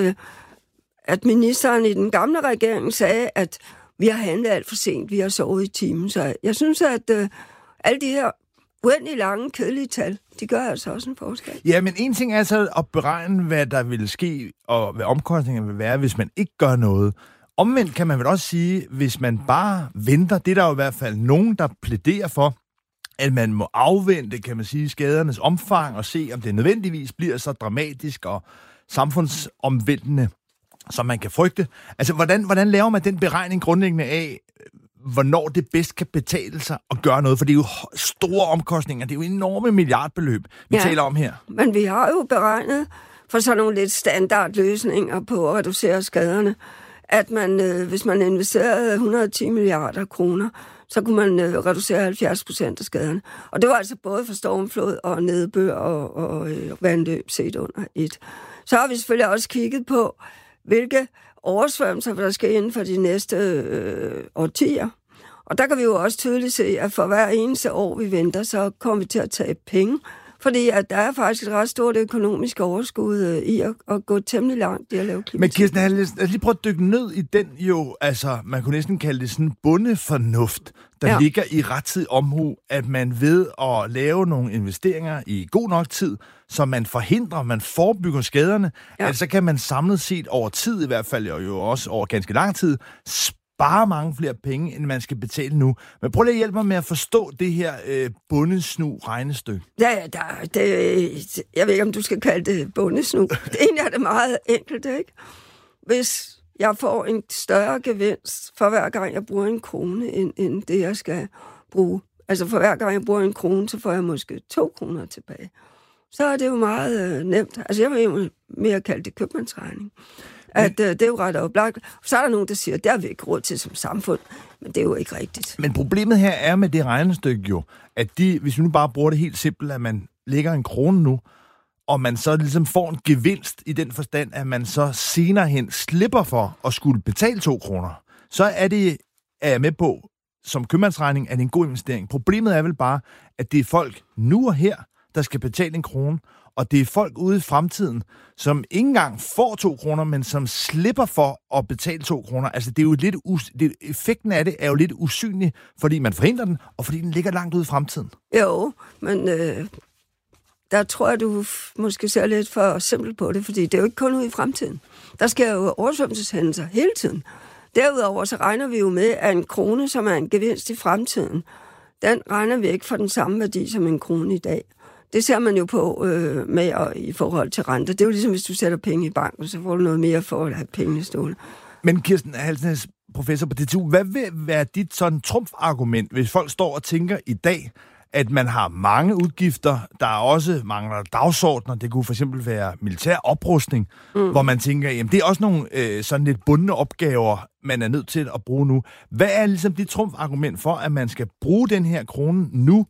at ministeren i den gamle regering sagde, at vi har handlet alt for sent, vi har sovet i timen. Så jeg synes, at alle de her uendelig lange, kedelige tal, de gør altså også en forskel. Ja, men en ting er altså at beregne, hvad der vil ske, og hvad omkostningerne vil være, hvis man ikke gør noget. Omvendt kan man vel også sige, hvis man bare venter, det er der jo i hvert fald nogen, der plæderer for, at man må afvente, kan man sige, skadernes omfang og se, om det nødvendigvis bliver så dramatisk og samfundsomvæltende, som man kan frygte. Altså, hvordan laver man den beregning grundlæggende af, hvornår det bedst kan betale sig at gøre noget? For det er jo store omkostninger, det er jo enorme milliardbeløb, vi taler om her. Men vi har jo beregnet for sådan nogle lidt standardløsninger på at reducere skaderne, at man, hvis man investerede 110 milliarder kroner, så kunne man reducere 70% af skaderne. Og det var altså både for stormflod og nedbør og vandløb set under et. Så har vi selvfølgelig også kigget på, hvilke oversvømmelser der skal inden for de næste årtier. Og der kan vi jo også tydeligt se, at for hver eneste år, vi venter, så kommer vi til at tage penge. Fordi at der er faktisk et ret stort økonomisk overskud i at gå temmelig langt i at lave klimatilpasning. Men Kirsten, lad os lige prøve at dykke ned i den jo, altså man kunne næsten kalde det sådan bondefornuft, der ligger i rettidig omhu, at man ved at lave nogle investeringer i god nok tid, så man forhindrer, man forebygger skaderne, altså kan man samlet set over tid, i hvert fald og jo også over ganske lang tid, spare mange flere penge, end man skal betale nu. Men prøv lige at hjælpe mig med at forstå det her bondesnu-regnestykke. Ja, jeg ved ikke, om du skal kalde det bondesnu. Egentlig er det meget enkelt, ikke? Hvis jeg får en større gevinst for hver gang, jeg bruger en krone, end det, jeg skal bruge. Altså for hver gang, jeg bruger en krone, så får jeg måske 2 kroner tilbage. Så er det jo meget nemt. Altså jeg vil jo mere kalde det købmandsregning. At det er jo ret oplagt. Så er der nogen, der siger, at det har vi ikke råd til som samfund, men det er jo ikke rigtigt. Men problemet her er med det regnestykke jo, at hvis vi nu bare bruger det helt simpelt, at man lægger en krone nu, og man så ligesom får en gevinst i den forstand, at man så senere hen slipper for at skulle betale 2 kroner, så er jeg med på, som købmandsregning, er det en god investering. Problemet er vel bare, at det er folk nu og her, der skal betale en krone, og det er folk ude i fremtiden, som ikke engang får 2 kroner, men som slipper for at betale 2 kroner. Altså, det er jo lidt effekten af det er jo lidt usynlig, fordi man forhindrer den, og fordi den ligger langt ude i fremtiden. Jo, men der tror jeg, du måske ser lidt for simpelt på det, fordi det er jo ikke kun ude i fremtiden. Der sker jo oversvømmelseshændelser hele tiden. Derudover så regner vi jo med, at en krone, som er en gevinst i fremtiden, den regner vi ikke for den samme værdi som en krone i dag. Det ser man jo på i forhold til rente. Det er jo ligesom, hvis du sætter penge i banken, så får du noget mere for at have pengene stående. Men Kirsten Halsnæs, professor på DTU, hvad vil være dit sådan trumfargument, hvis folk står og tænker i dag, at man har mange udgifter, der også mangler dagsordner, det kunne for eksempel være militær oprustning, hvor man tænker, jamen det er også nogle sådan lidt bundne opgaver, man er nødt til at bruge nu. Hvad er ligesom dit trumfargument for, at man skal bruge den her krone nu,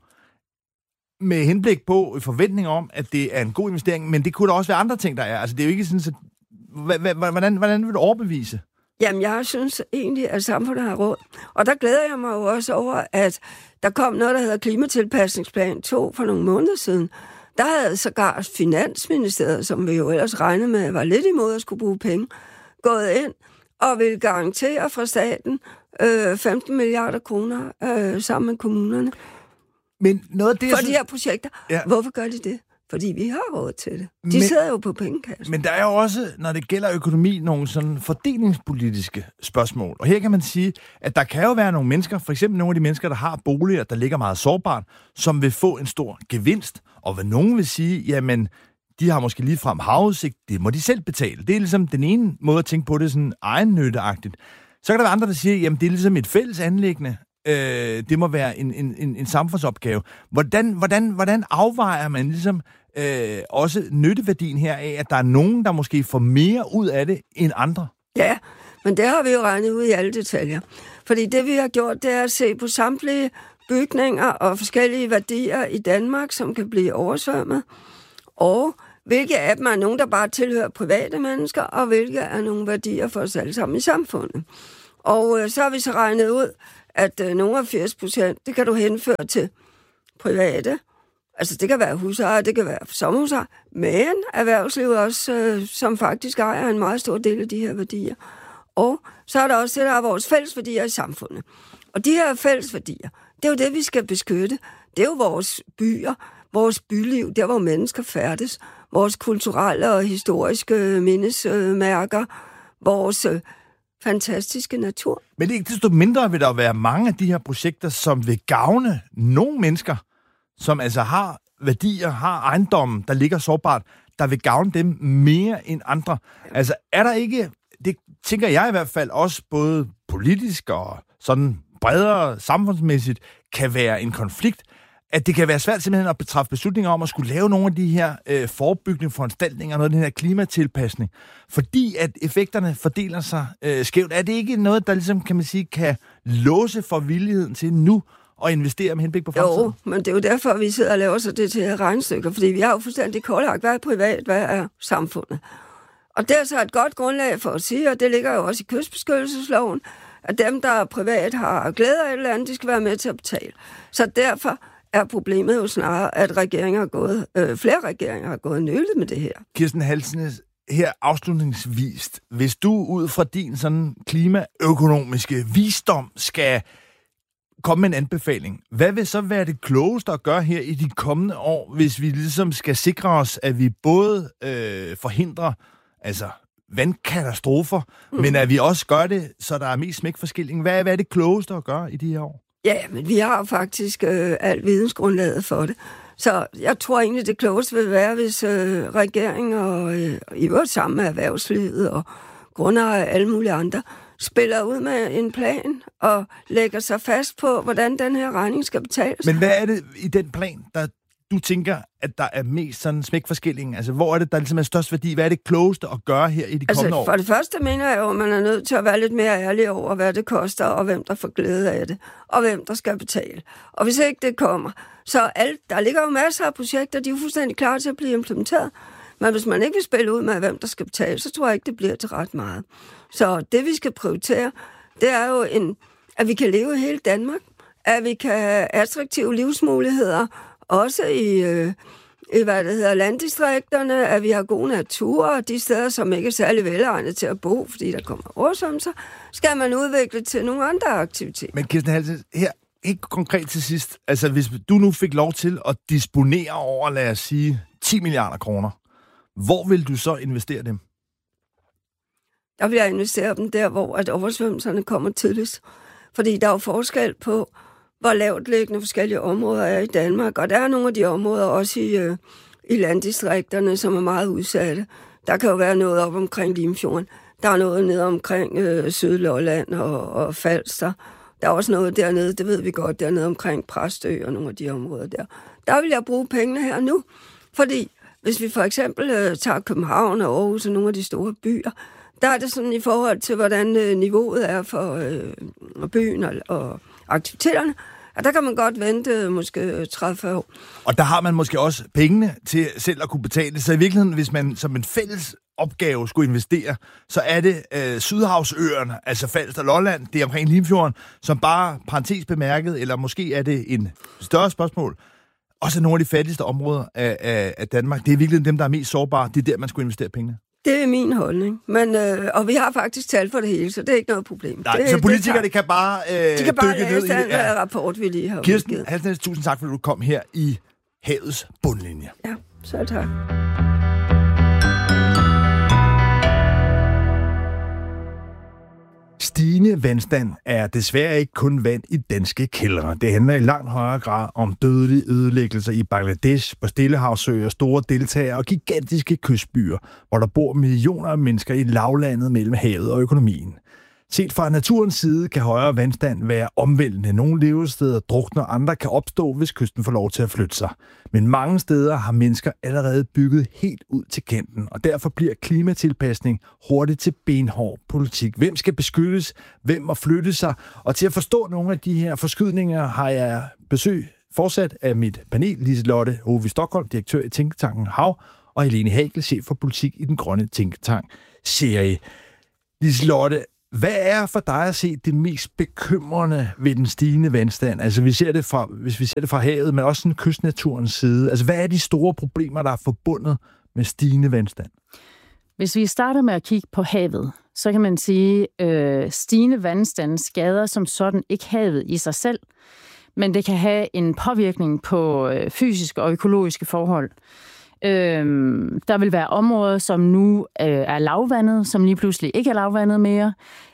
med henblik på forventning om, at det er en god investering, men det kunne da også være andre ting, der er. Altså, det er jo ikke sådan, at hvordan vil du overbevise? Jamen, jeg synes egentlig, at samfundet har råd. Og der glæder jeg mig jo også over, at der kom noget, der hedder Klimatilpasningsplan 2 for nogle måneder siden. Der havde sågar Finansministeriet, som vi jo ellers regnede med, var lidt imod at skulle bruge penge, gået ind og ville garantere fra staten 15 milliarder kroner sammen med kommunerne. Men noget af det, for de her projekter. Ja. Hvorfor gør de det? Fordi vi har råd til det. Sidder jo på pengekassen. Men der er jo også, når det gælder økonomi, nogle sådan fordelingspolitiske spørgsmål. Og her kan man sige, at der kan jo være nogle mennesker, for eksempel nogle af de mennesker, der har boliger, der ligger meget sårbart, som vil få en stor gevinst. Og hvad nogen vil sige, jamen, de har måske ligefrem havudsigt, det må de selv betale. Det er ligesom den ene måde at tænke på det, sådan egennytteagtigt. Så kan der være andre, der siger, jamen, det er ligesom et fælles anliggende. Det må være en samfundsopgave. Hvordan afvejer man ligesom også nytteværdien her af, at der er nogen, der måske får mere ud af det end andre? Ja, men det har vi jo regnet ud i alle detaljer. Fordi det, vi har gjort, det er at se på samtlige bygninger og forskellige værdier i Danmark, som kan blive oversvømmet. Og hvilke af dem er nogen, der bare tilhører private mennesker, og hvilke er nogle værdier for os alle sammen i samfundet. Og så har vi så regnet ud, at nogle af 80%, det kan du henføre til private. Altså det kan være husejere, det kan være sommerhusejere, men erhvervslivet også, som faktisk ejer en meget stor del af de her værdier. Og så er der også det, der er vores fælles værdier i samfundet. Og de her fælles værdier, det er jo det, vi skal beskytte. Det er jo vores byer, vores byliv, der hvor mennesker færdes, vores kulturelle og historiske mindesmærker, vores fantastiske natur. Men ikke desto mindre vil der være mange af de her projekter, som vil gavne nogle mennesker, som altså har værdier, har ejendommen, der ligger sårbart, der vil gavne dem mere end andre. Altså er der ikke, det tænker jeg i hvert fald også både politisk og sådan bredere samfundsmæssigt, kan være en konflikt, at det kan være svært simpelthen at træffe beslutninger om at skulle lave nogle af de her forebyggende foranstaltninger, noget af den her klimatilpasning, fordi at effekterne fordeler sig skævt. Er det ikke noget, der ligesom, kan man sige, kan låse for villigheden til nu at investere med henblik på fremtiden? Jo, men det er jo derfor, vi sidder og laver så det til regnestykker, fordi vi har jo fuldstændig kortlagt, hvad er privat, hvad er samfundet. Og det er så et godt grundlag for at sige, og det ligger jo også i kystbeskyttelsesloven, at dem, der privat har glæde af et eller andet, de skal være med til at betale. Så derfor er problemet jo snarere, at flere regeringer har gået nølet med det her. Kirsten Halsnæs, her afslutningsvis, hvis du ud fra din sådan klimaøkonomiske visdom skal komme med en anbefaling, hvad vil så være det klogeste at gøre her i de kommende år, hvis vi ligesom skal sikre os, at vi både forhindrer vandkatastrofer, men at vi også gør det, så der er mest smækforskilling? Hvad er det klogeste at gøre i de her år? Ja, men vi har faktisk alt vidensgrundlaget for det. Så jeg tror egentlig, det klogeste vil være, hvis regeringen og i øvrigt sammen med erhvervslivet og grundejere og alle mulige andre spiller ud med en plan og lægger sig fast på, hvordan den her regning skal betales. Men hvad er det i den plan, der du tænker, at der er mest sådan smækforskilling? Altså, hvor er det, der ligesom er størst værdi? Hvad er det klogeste at gøre her i de kommende år? For det første mener jeg jo, at man er nødt til at være lidt mere ærlig over, hvad det koster, og hvem der får glæde af det, og hvem der skal betale. Og hvis ikke det kommer, så der ligger jo masser af projekter, de er jo fuldstændig klar til at blive implementeret. Men hvis man ikke vil spille ud med, hvem der skal betale, så tror jeg ikke, det bliver til ret meget. Så det, vi skal prioritere, det er jo, at vi kan leve i hele Danmark, at vi kan have attraktive livsmuligheder, også i landdistrikterne, at vi har god natur, og de steder, som ikke er særlig velegnet til at bo, fordi der kommer oversvømmelser, skal man udvikle til nogle andre aktiviteter. Men Kirsten Halsnæs, her helt konkret til sidst, altså hvis du nu fik lov til at disponere over, lad os sige, 10 milliarder kroner, hvor vil du så investere dem? Der vil jeg investere dem der, hvor at oversvømmelserne kommer tidligst. Fordi der er jo forskel på, hvor lavt liggende forskellige områder er i Danmark. Og der er nogle af de områder også i landdistrikterne, som er meget udsatte. Der kan jo være noget op omkring Limfjorden. Der er noget nede omkring Sydlolland og Falster. Der er også noget dernede, det ved vi godt, dernede omkring Præstø og nogle af de områder der. Der vil jeg bruge pengene her nu, fordi hvis vi for eksempel tager København og Aarhus og nogle af de store byer, der er det sådan i forhold til, hvordan niveauet er for byen og aktiviteterne, og der kan man godt vente måske 30 år. Og der har man måske også pengene til selv at kunne betale. Så i virkeligheden, hvis man som en fælles opgave skulle investere, så er det Sydhavsøerne, altså Falster og Lolland, det er omkring Limfjorden, som bare parentes bemærket, eller måske er det en større spørgsmål, også nogle af de fattigste områder af Danmark. Det er virkelig dem, der er mest sårbare. Det er der, man skulle investere pengene. Det er min holdning. Men, og vi har faktisk tal for det hele, så det er ikke noget problem. Nej, så politikerne kan bare de kan bare dykke ned i det. Ja. Rapport, vi lige har Kirsten Halsnæs, tusind tak, fordi du kom her i Havets bundlinje. Ja, selv tak. Stigende vandstand er desværre ikke kun vand i danske kældre. Det handler i langt højere grad om dødelige ødelæggelser i Bangladesh, på Stillehavsøer, store deltagere og gigantiske kystbyer, hvor der bor millioner af mennesker i lavlandet mellem havet og økonomien. Set fra naturens side kan højere vandstand være omvæltende. Nogle levesteder drukner, andre kan opstå, hvis kysten får lov til at flytte sig. Men mange steder har mennesker allerede bygget helt ud til kanten, og derfor bliver klimatilpasning hurtigt til benhård politik. Hvem skal beskyttes? Hvem må flytte sig? Og til at forstå nogle af de her forskydninger har jeg besøg fortsat af mit panel, Liselotte Hove Stockholm, direktør i Tænketanken Hav, og Helene Hagel, chef for politik i den grønne tænketank serie. Liselotte, hvad er for dig at se det mest bekymrende ved den stigende vandstand? Altså, hvis vi ser det fra havet, men også sådan kystnaturens side. Altså, hvad er de store problemer, der er forbundet med stigende vandstand? Hvis vi starter med at kigge på havet, så kan man sige, stigende vandstand skader som sådan ikke havet i sig selv, men det kan have en påvirkning på fysiske og økologiske forhold. Der vil være områder, som nu er lavvandet, som lige pludselig ikke er lavvandet mere.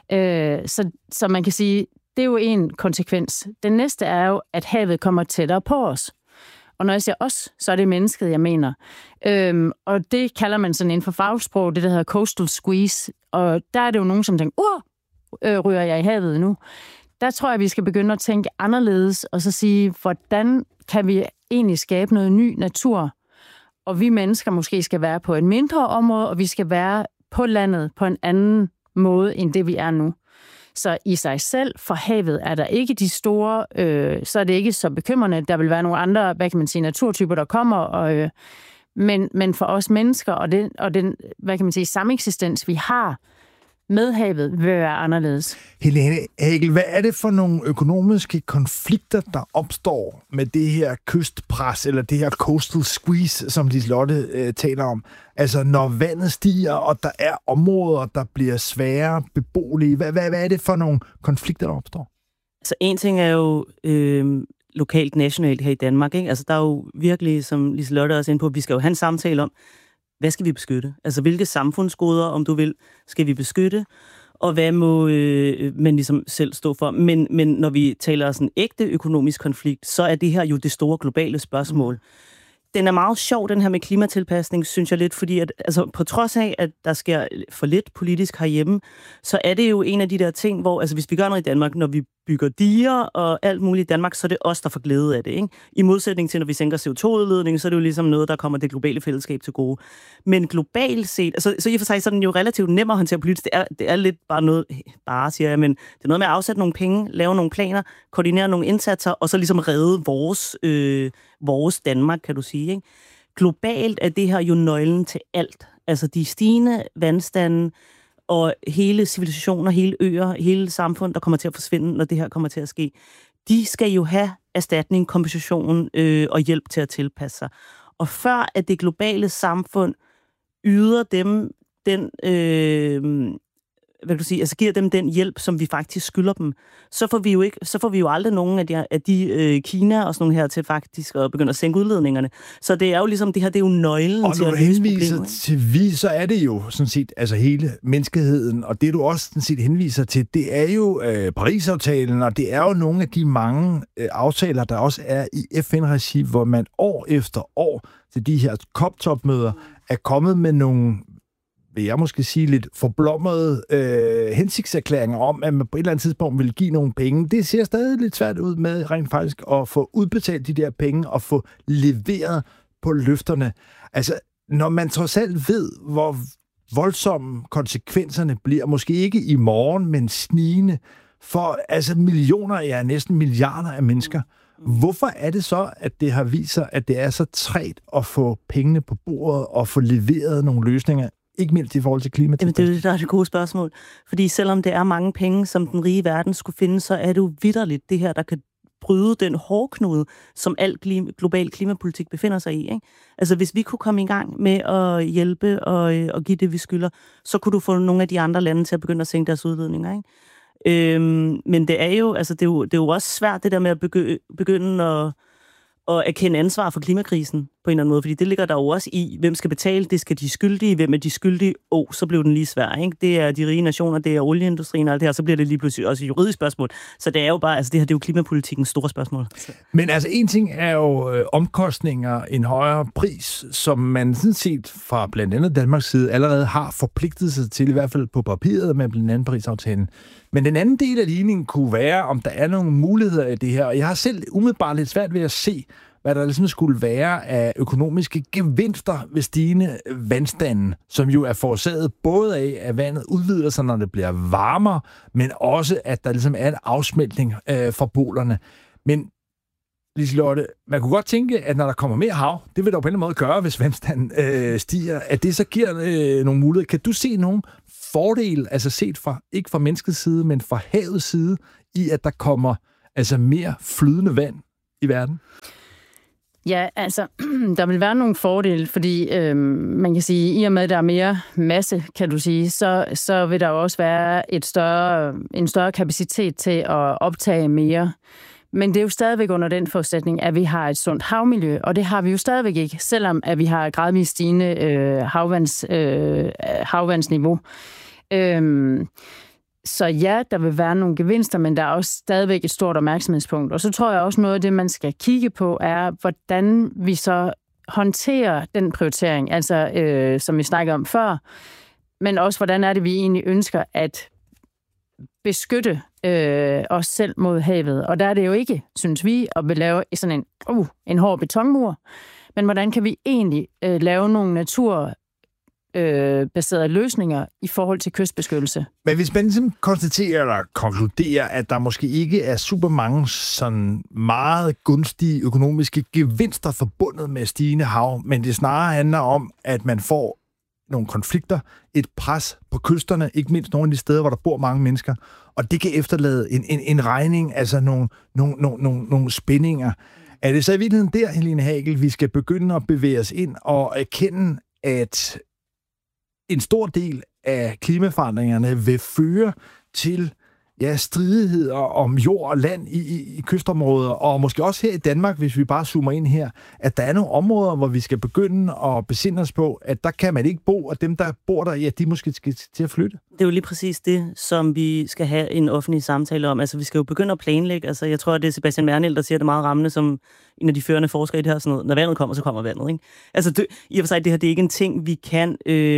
Så man kan sige, det er jo en konsekvens. Den næste er jo, at havet kommer tættere på os. Og når jeg siger os, så er det mennesket, jeg mener. Og det kalder man sådan inden for fagsprog, det der hedder coastal squeeze. Og der er det jo nogen, som tænker, ryger jeg i havet nu? Der tror jeg, vi skal begynde at tænke anderledes, og så sige, hvordan kan vi egentlig skabe noget ny natur? Og vi mennesker måske skal være på et mindre område, og vi skal være på landet på en anden måde, end det vi er nu. Så i sig selv, for havet, er der ikke de store, så er det ikke så bekymrende. Der vil være nogle andre, hvad kan man sige, naturtyper, der kommer, men for os mennesker, og den hvad kan man sige, sameksistens, vi har med havet, vil være anderledes. Helene Hagel, hvad er det for nogle økonomiske konflikter, der opstår med det her kystpres, eller det her coastal squeeze, som Liselotte taler om? Altså, når vandet stiger, og der er områder, der bliver svære beboelige. Hvad er det for nogle konflikter, der opstår? Altså, en ting er jo lokalt, nationalt her i Danmark, ikke? Altså, der er jo virkelig, som Liselotte også er inde på, vi skal jo have en samtale om, hvad skal vi beskytte? Altså, hvilke samfundsgoder, om du vil, skal vi beskytte? Og hvad må man ligesom selv stå for? Men når vi taler sådan ægte økonomisk konflikt, så er det her jo det store globale spørgsmål. Den er meget sjov, den her med klimatilpasning, synes jeg lidt, fordi at, altså, på trods af, at der sker for lidt politisk herhjemme, så er det jo en af de der ting, hvor, altså hvis vi gør noget i Danmark, når vi bygger diger og alt muligt i Danmark, så er det os, der får glæde af det, ikke? I modsætning til, når vi sænker CO2-udledning, så er det jo ligesom noget, der kommer det globale fællesskab til gode. Men globalt set, altså så i og for sig så er den jo relativt nem at håndtere politisk. Det er lidt bare noget, siger jeg, men det er noget med at afsætte nogle penge, lave nogle planer, koordinere nogle indsatser, og så ligesom redde vores Danmark, kan du sige, ikke? Globalt er det her jo nøglen til alt. Altså de stigende vandstande, og hele civilisationer, hele øer, hele samfund, der kommer til at forsvinde, når det her kommer til at ske, de skal jo have erstatning, kompensation og hjælp til at tilpasse sig. Og før at det globale samfund yder dem den, hvad kan du sige, altså giver dem den hjælp, som vi faktisk skylder dem, så får vi jo aldrig nogen af de Kina og sådan nogle her til faktisk at begynde at sænke udledningerne. Så det er jo ligesom, det her, det er jo nøglen og til at løse problemet. Til vi, så er det jo sådan set, altså hele menneskeheden, og det du også sådan set henviser til, det er jo Paris-aftalen, og det er jo nogle af de mange aftaler, der også er i FN-regi, hvor man år efter år til de her COP-topmøder er kommet med nogle, vil jeg måske sige, lidt forblommede hensigtserklæringer om, at man på et eller andet tidspunkt vil give nogle penge. Det ser stadig lidt svært ud med rent faktisk at få udbetalt de der penge og få leveret på løfterne. Altså, når man trods alt ved, hvor voldsomme konsekvenserne bliver, måske ikke i morgen, men snigende, for altså millioner, ja næsten milliarder af mennesker. Hvorfor er det så, at det har vist sig, at det er så trægt at få pengene på bordet og få leveret nogle løsninger, ikke mindst i forhold til klimatilpasning? Jamen, det er det, der er det gode spørgsmål. Fordi selvom det er mange penge, som den rige verden skulle finde, så er det jo vitterligt det her, der kan bryde den hårdknude, som al global klimapolitik befinder sig i, ikke? Altså, hvis vi kunne komme i gang med at hjælpe og give det, vi skylder, så kunne du få nogle af de andre lande til at begynde at sænke deres udledninger, ikke? Men det er jo, altså det er jo også svært det der med at begynde at erkende ansvar for klimakrisen på en eller anden måde, fordi det ligger der jo også i, hvem skal betale, det skal de skyldige, hvem er de skyldige, så blev den lige svær, ikke? Det er de rige nationer, det er olieindustrien og alt det her, så bliver det lige pludselig også et juridisk spørgsmål. Så det er jo bare, altså det her, det er jo klimapolitikens store spørgsmål. Men altså en ting er jo omkostninger, en højere pris, som man sådan set fra blandt andet Danmarks side allerede har forpligtet sig til, i hvert fald på papiret med blandt andet Paris-aftalen. Men den anden del af ligningen kunne være, om der er nogle muligheder i det her, og jeg har selv umiddelbart lidt svært ved at se, hvad der ligesom skulle være af økonomiske gevinster ved stigende vandstanden, som jo er forårsaget både af, at vandet udvider sig, når det bliver varmere, men også, at der ligesom er en afsmeltning fra polerne. Men Liselotte, man kunne godt tænke, at når der kommer mere hav, det vil der på en eller anden måde gøre, hvis vandstanden stiger, at det så giver nogle muligheder. Kan du se nogle fordele, altså set fra, ikke fra menneskets side, men fra havets side, i at der kommer altså mere flydende vand i verden? Ja, altså, der vil være nogle fordele, fordi man kan sige, i og med, at der er mere masse, kan du sige, så vil der også være en større kapacitet til at optage mere. Men det er jo stadigvæk under den forudsætning, at vi har et sundt havmiljø, og det har vi jo stadigvæk ikke, selvom at vi har gradvist stigende havvandsniveau. Så ja, der vil være nogle gevinster, men der er også stadigvæk et stort opmærksomhedspunkt. Og så tror jeg også noget af det, man skal kigge på, er, hvordan vi så håndterer den prioritering, altså som vi snakkede om før, men også hvordan er det, vi egentlig ønsker at beskytte os selv mod havet. Og der er det jo ikke, synes vi, at vi lave sådan en hård betonmur, men hvordan kan vi egentlig lave nogle naturbaserede løsninger i forhold til kystbeskyttelse. Men hvis man ligesom konstaterer eller konkluderer, at der måske ikke er super mange sådan meget gunstige økonomiske gevinster forbundet med stigende hav, men det snarere handler om, at man får nogle konflikter, et pres på kysterne, ikke mindst nogle af de steder, hvor der bor mange mennesker, og det kan efterlade en regning, altså nogle spændinger. Er det så i virkeligheden der, Helene Hagel, vi skal begynde at bevæge os ind og erkende, at en stor del af klimaforandringerne vil føre til stridigheder om jord og land i kystområder, og måske også her i Danmark, hvis vi bare zoomer ind her, at der er nogle områder, hvor vi skal begynde at besinde os på, at der kan man ikke bo, og dem, der bor der, de måske skal til at flytte. Det er jo lige præcis det, som vi skal have en offentlig samtale om. Altså, vi skal jo begynde at planlægge. Altså, jeg tror, det er Sebastian Mernil, der siger det meget rammende, som en af de førende forskere i det her, sådan noget, når vandet kommer, så kommer vandet, ikke? Altså, i og for sig, det her, det er ikke en ting, vi kan,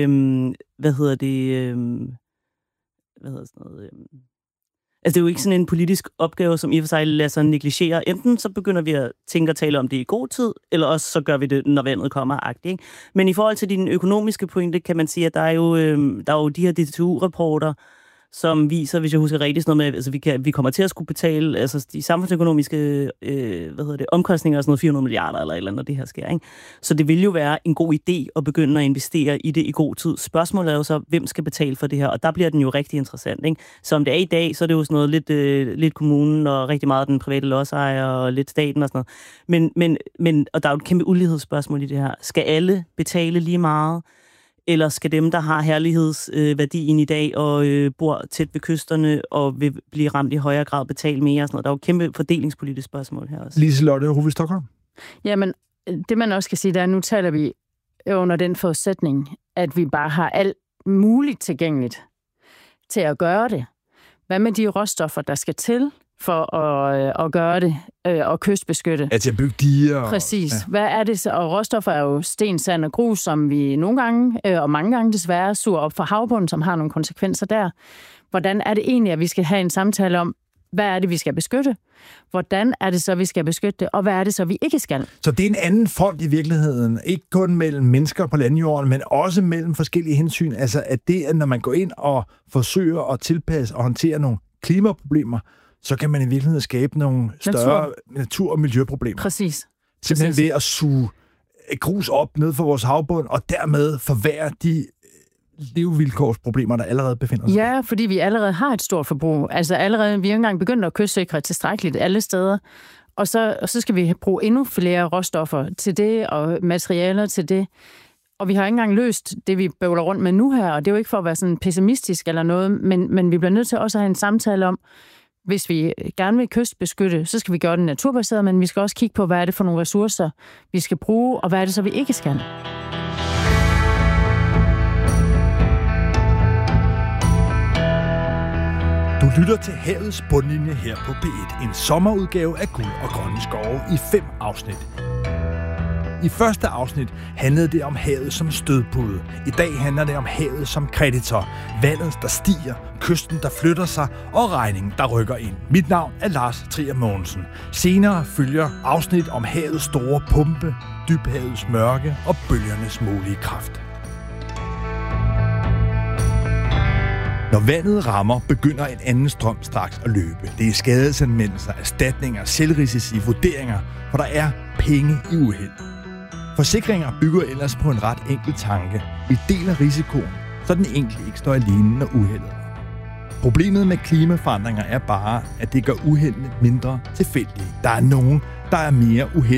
Altså, det er jo ikke sådan en politisk opgave, som i og for sig lader sig negligere. Enten så begynder vi at tænke og tale om det i god tid, eller også så gør vi det, når vandet kommer, ikke? Men i forhold til din økonomiske pointe, kan man sige, at der er jo de her DTU-rapporter, som viser, hvis jeg husker rigtigt, sådan noget med, altså vi kommer til at skulle betale altså de samfundsøkonomiske omkostninger og sådan noget 400 milliarder eller et eller andet, når det her sker, ikke? Så det vil jo være en god idé at begynde at investere i det i god tid. Spørgsmålet er jo så, hvem skal betale for det her? Og der bliver den jo rigtig interessant, ikke? Så om det er i dag, så er det jo sådan noget lidt kommunen og rigtig meget den private lodsejer og lidt staten og sådan noget. Men og der er jo et kæmpe ulighedsspørgsmål i det her. Skal alle betale lige meget? Eller skal dem, der har herlighedsværdien i dag og bor tæt ved kysterne og vil blive ramt i højere grad, betale mere og sådan noget? Der er jo kæmpe fordelingspolitisk spørgsmål her også. Liselotte Hove Stockholm. Jamen, det man også skal sige, det er, at nu taler vi under den forudsætning, at vi bare har alt muligt tilgængeligt til at gøre det. Hvad med de råstoffer, der skal til for at gøre det og kystbeskytte? At jeg bygge diger. Præcis. Ja. Hvad er det så? Og råstoffer er jo sten, sand og grus, som vi nogle gange og mange gange desværre suger op fra havbunden, som har nogle konsekvenser der. Hvordan er det egentlig, at vi skal have en samtale om, hvad er det, vi skal beskytte? Hvordan er det så, vi skal beskytte det? Og hvad er det så, vi ikke skal? Så det er en anden front i virkeligheden. Ikke kun mellem mennesker på landjorden, men også mellem forskellige hensyn. Altså, at det, at når man går ind og forsøger at tilpasse og håndtere nogle klimaproblemer, så kan man i virkeligheden skabe nogle større natur- og miljøproblemer. Præcis. Simpelthen ved at suge grus op ned for vores havbund, og dermed forværre de levevilkårsproblemer, der allerede befinder sig. Ja, fordi vi allerede har et stort forbrug. Altså allerede, vi er engang begyndt at kystsikre tilstrækkeligt alle steder. Og så skal vi bruge endnu flere råstoffer til det, og materialer til det. Og vi har ikke engang løst det, vi bøvler rundt med nu her, og det er jo ikke for at være sådan pessimistisk eller noget, men vi bliver nødt til også at have en samtale om, hvis vi gerne vil kystbeskytte, så skal vi gøre det naturbaseret, men vi skal også kigge på, hvad er det for nogle ressourcer, vi skal bruge, og hvad er det så, vi ikke skal. Du lytter til Havets bundlinje her på P1, en sommerudgave af Guld og Grønne Skove i 5 afsnit. I første afsnit handlede det om havet som stødpude. I dag handler det om havet som kreditor. Vandet, der stiger, kysten, der flytter sig, og regningen, der rykker ind. Mit navn er Lars Trier Mogensen. Senere følger afsnit om havets store pumpe, dybhavets mørke og bølgernes mulige kraft. Når vandet rammer, begynder en anden strøm straks at løbe. Det er skadesanmeldelser, erstatninger, selvrisici, vurderinger, for der er penge i uheld. Forsikringer bygger ellers på en ret enkel tanke. Vi deler risikoen, så den enkelte ikke står alene, når uheldet. Problemet med klimaforandringer er bare, at det gør uheldene mindre tilfældige. Der er nogen, der er mere uheldige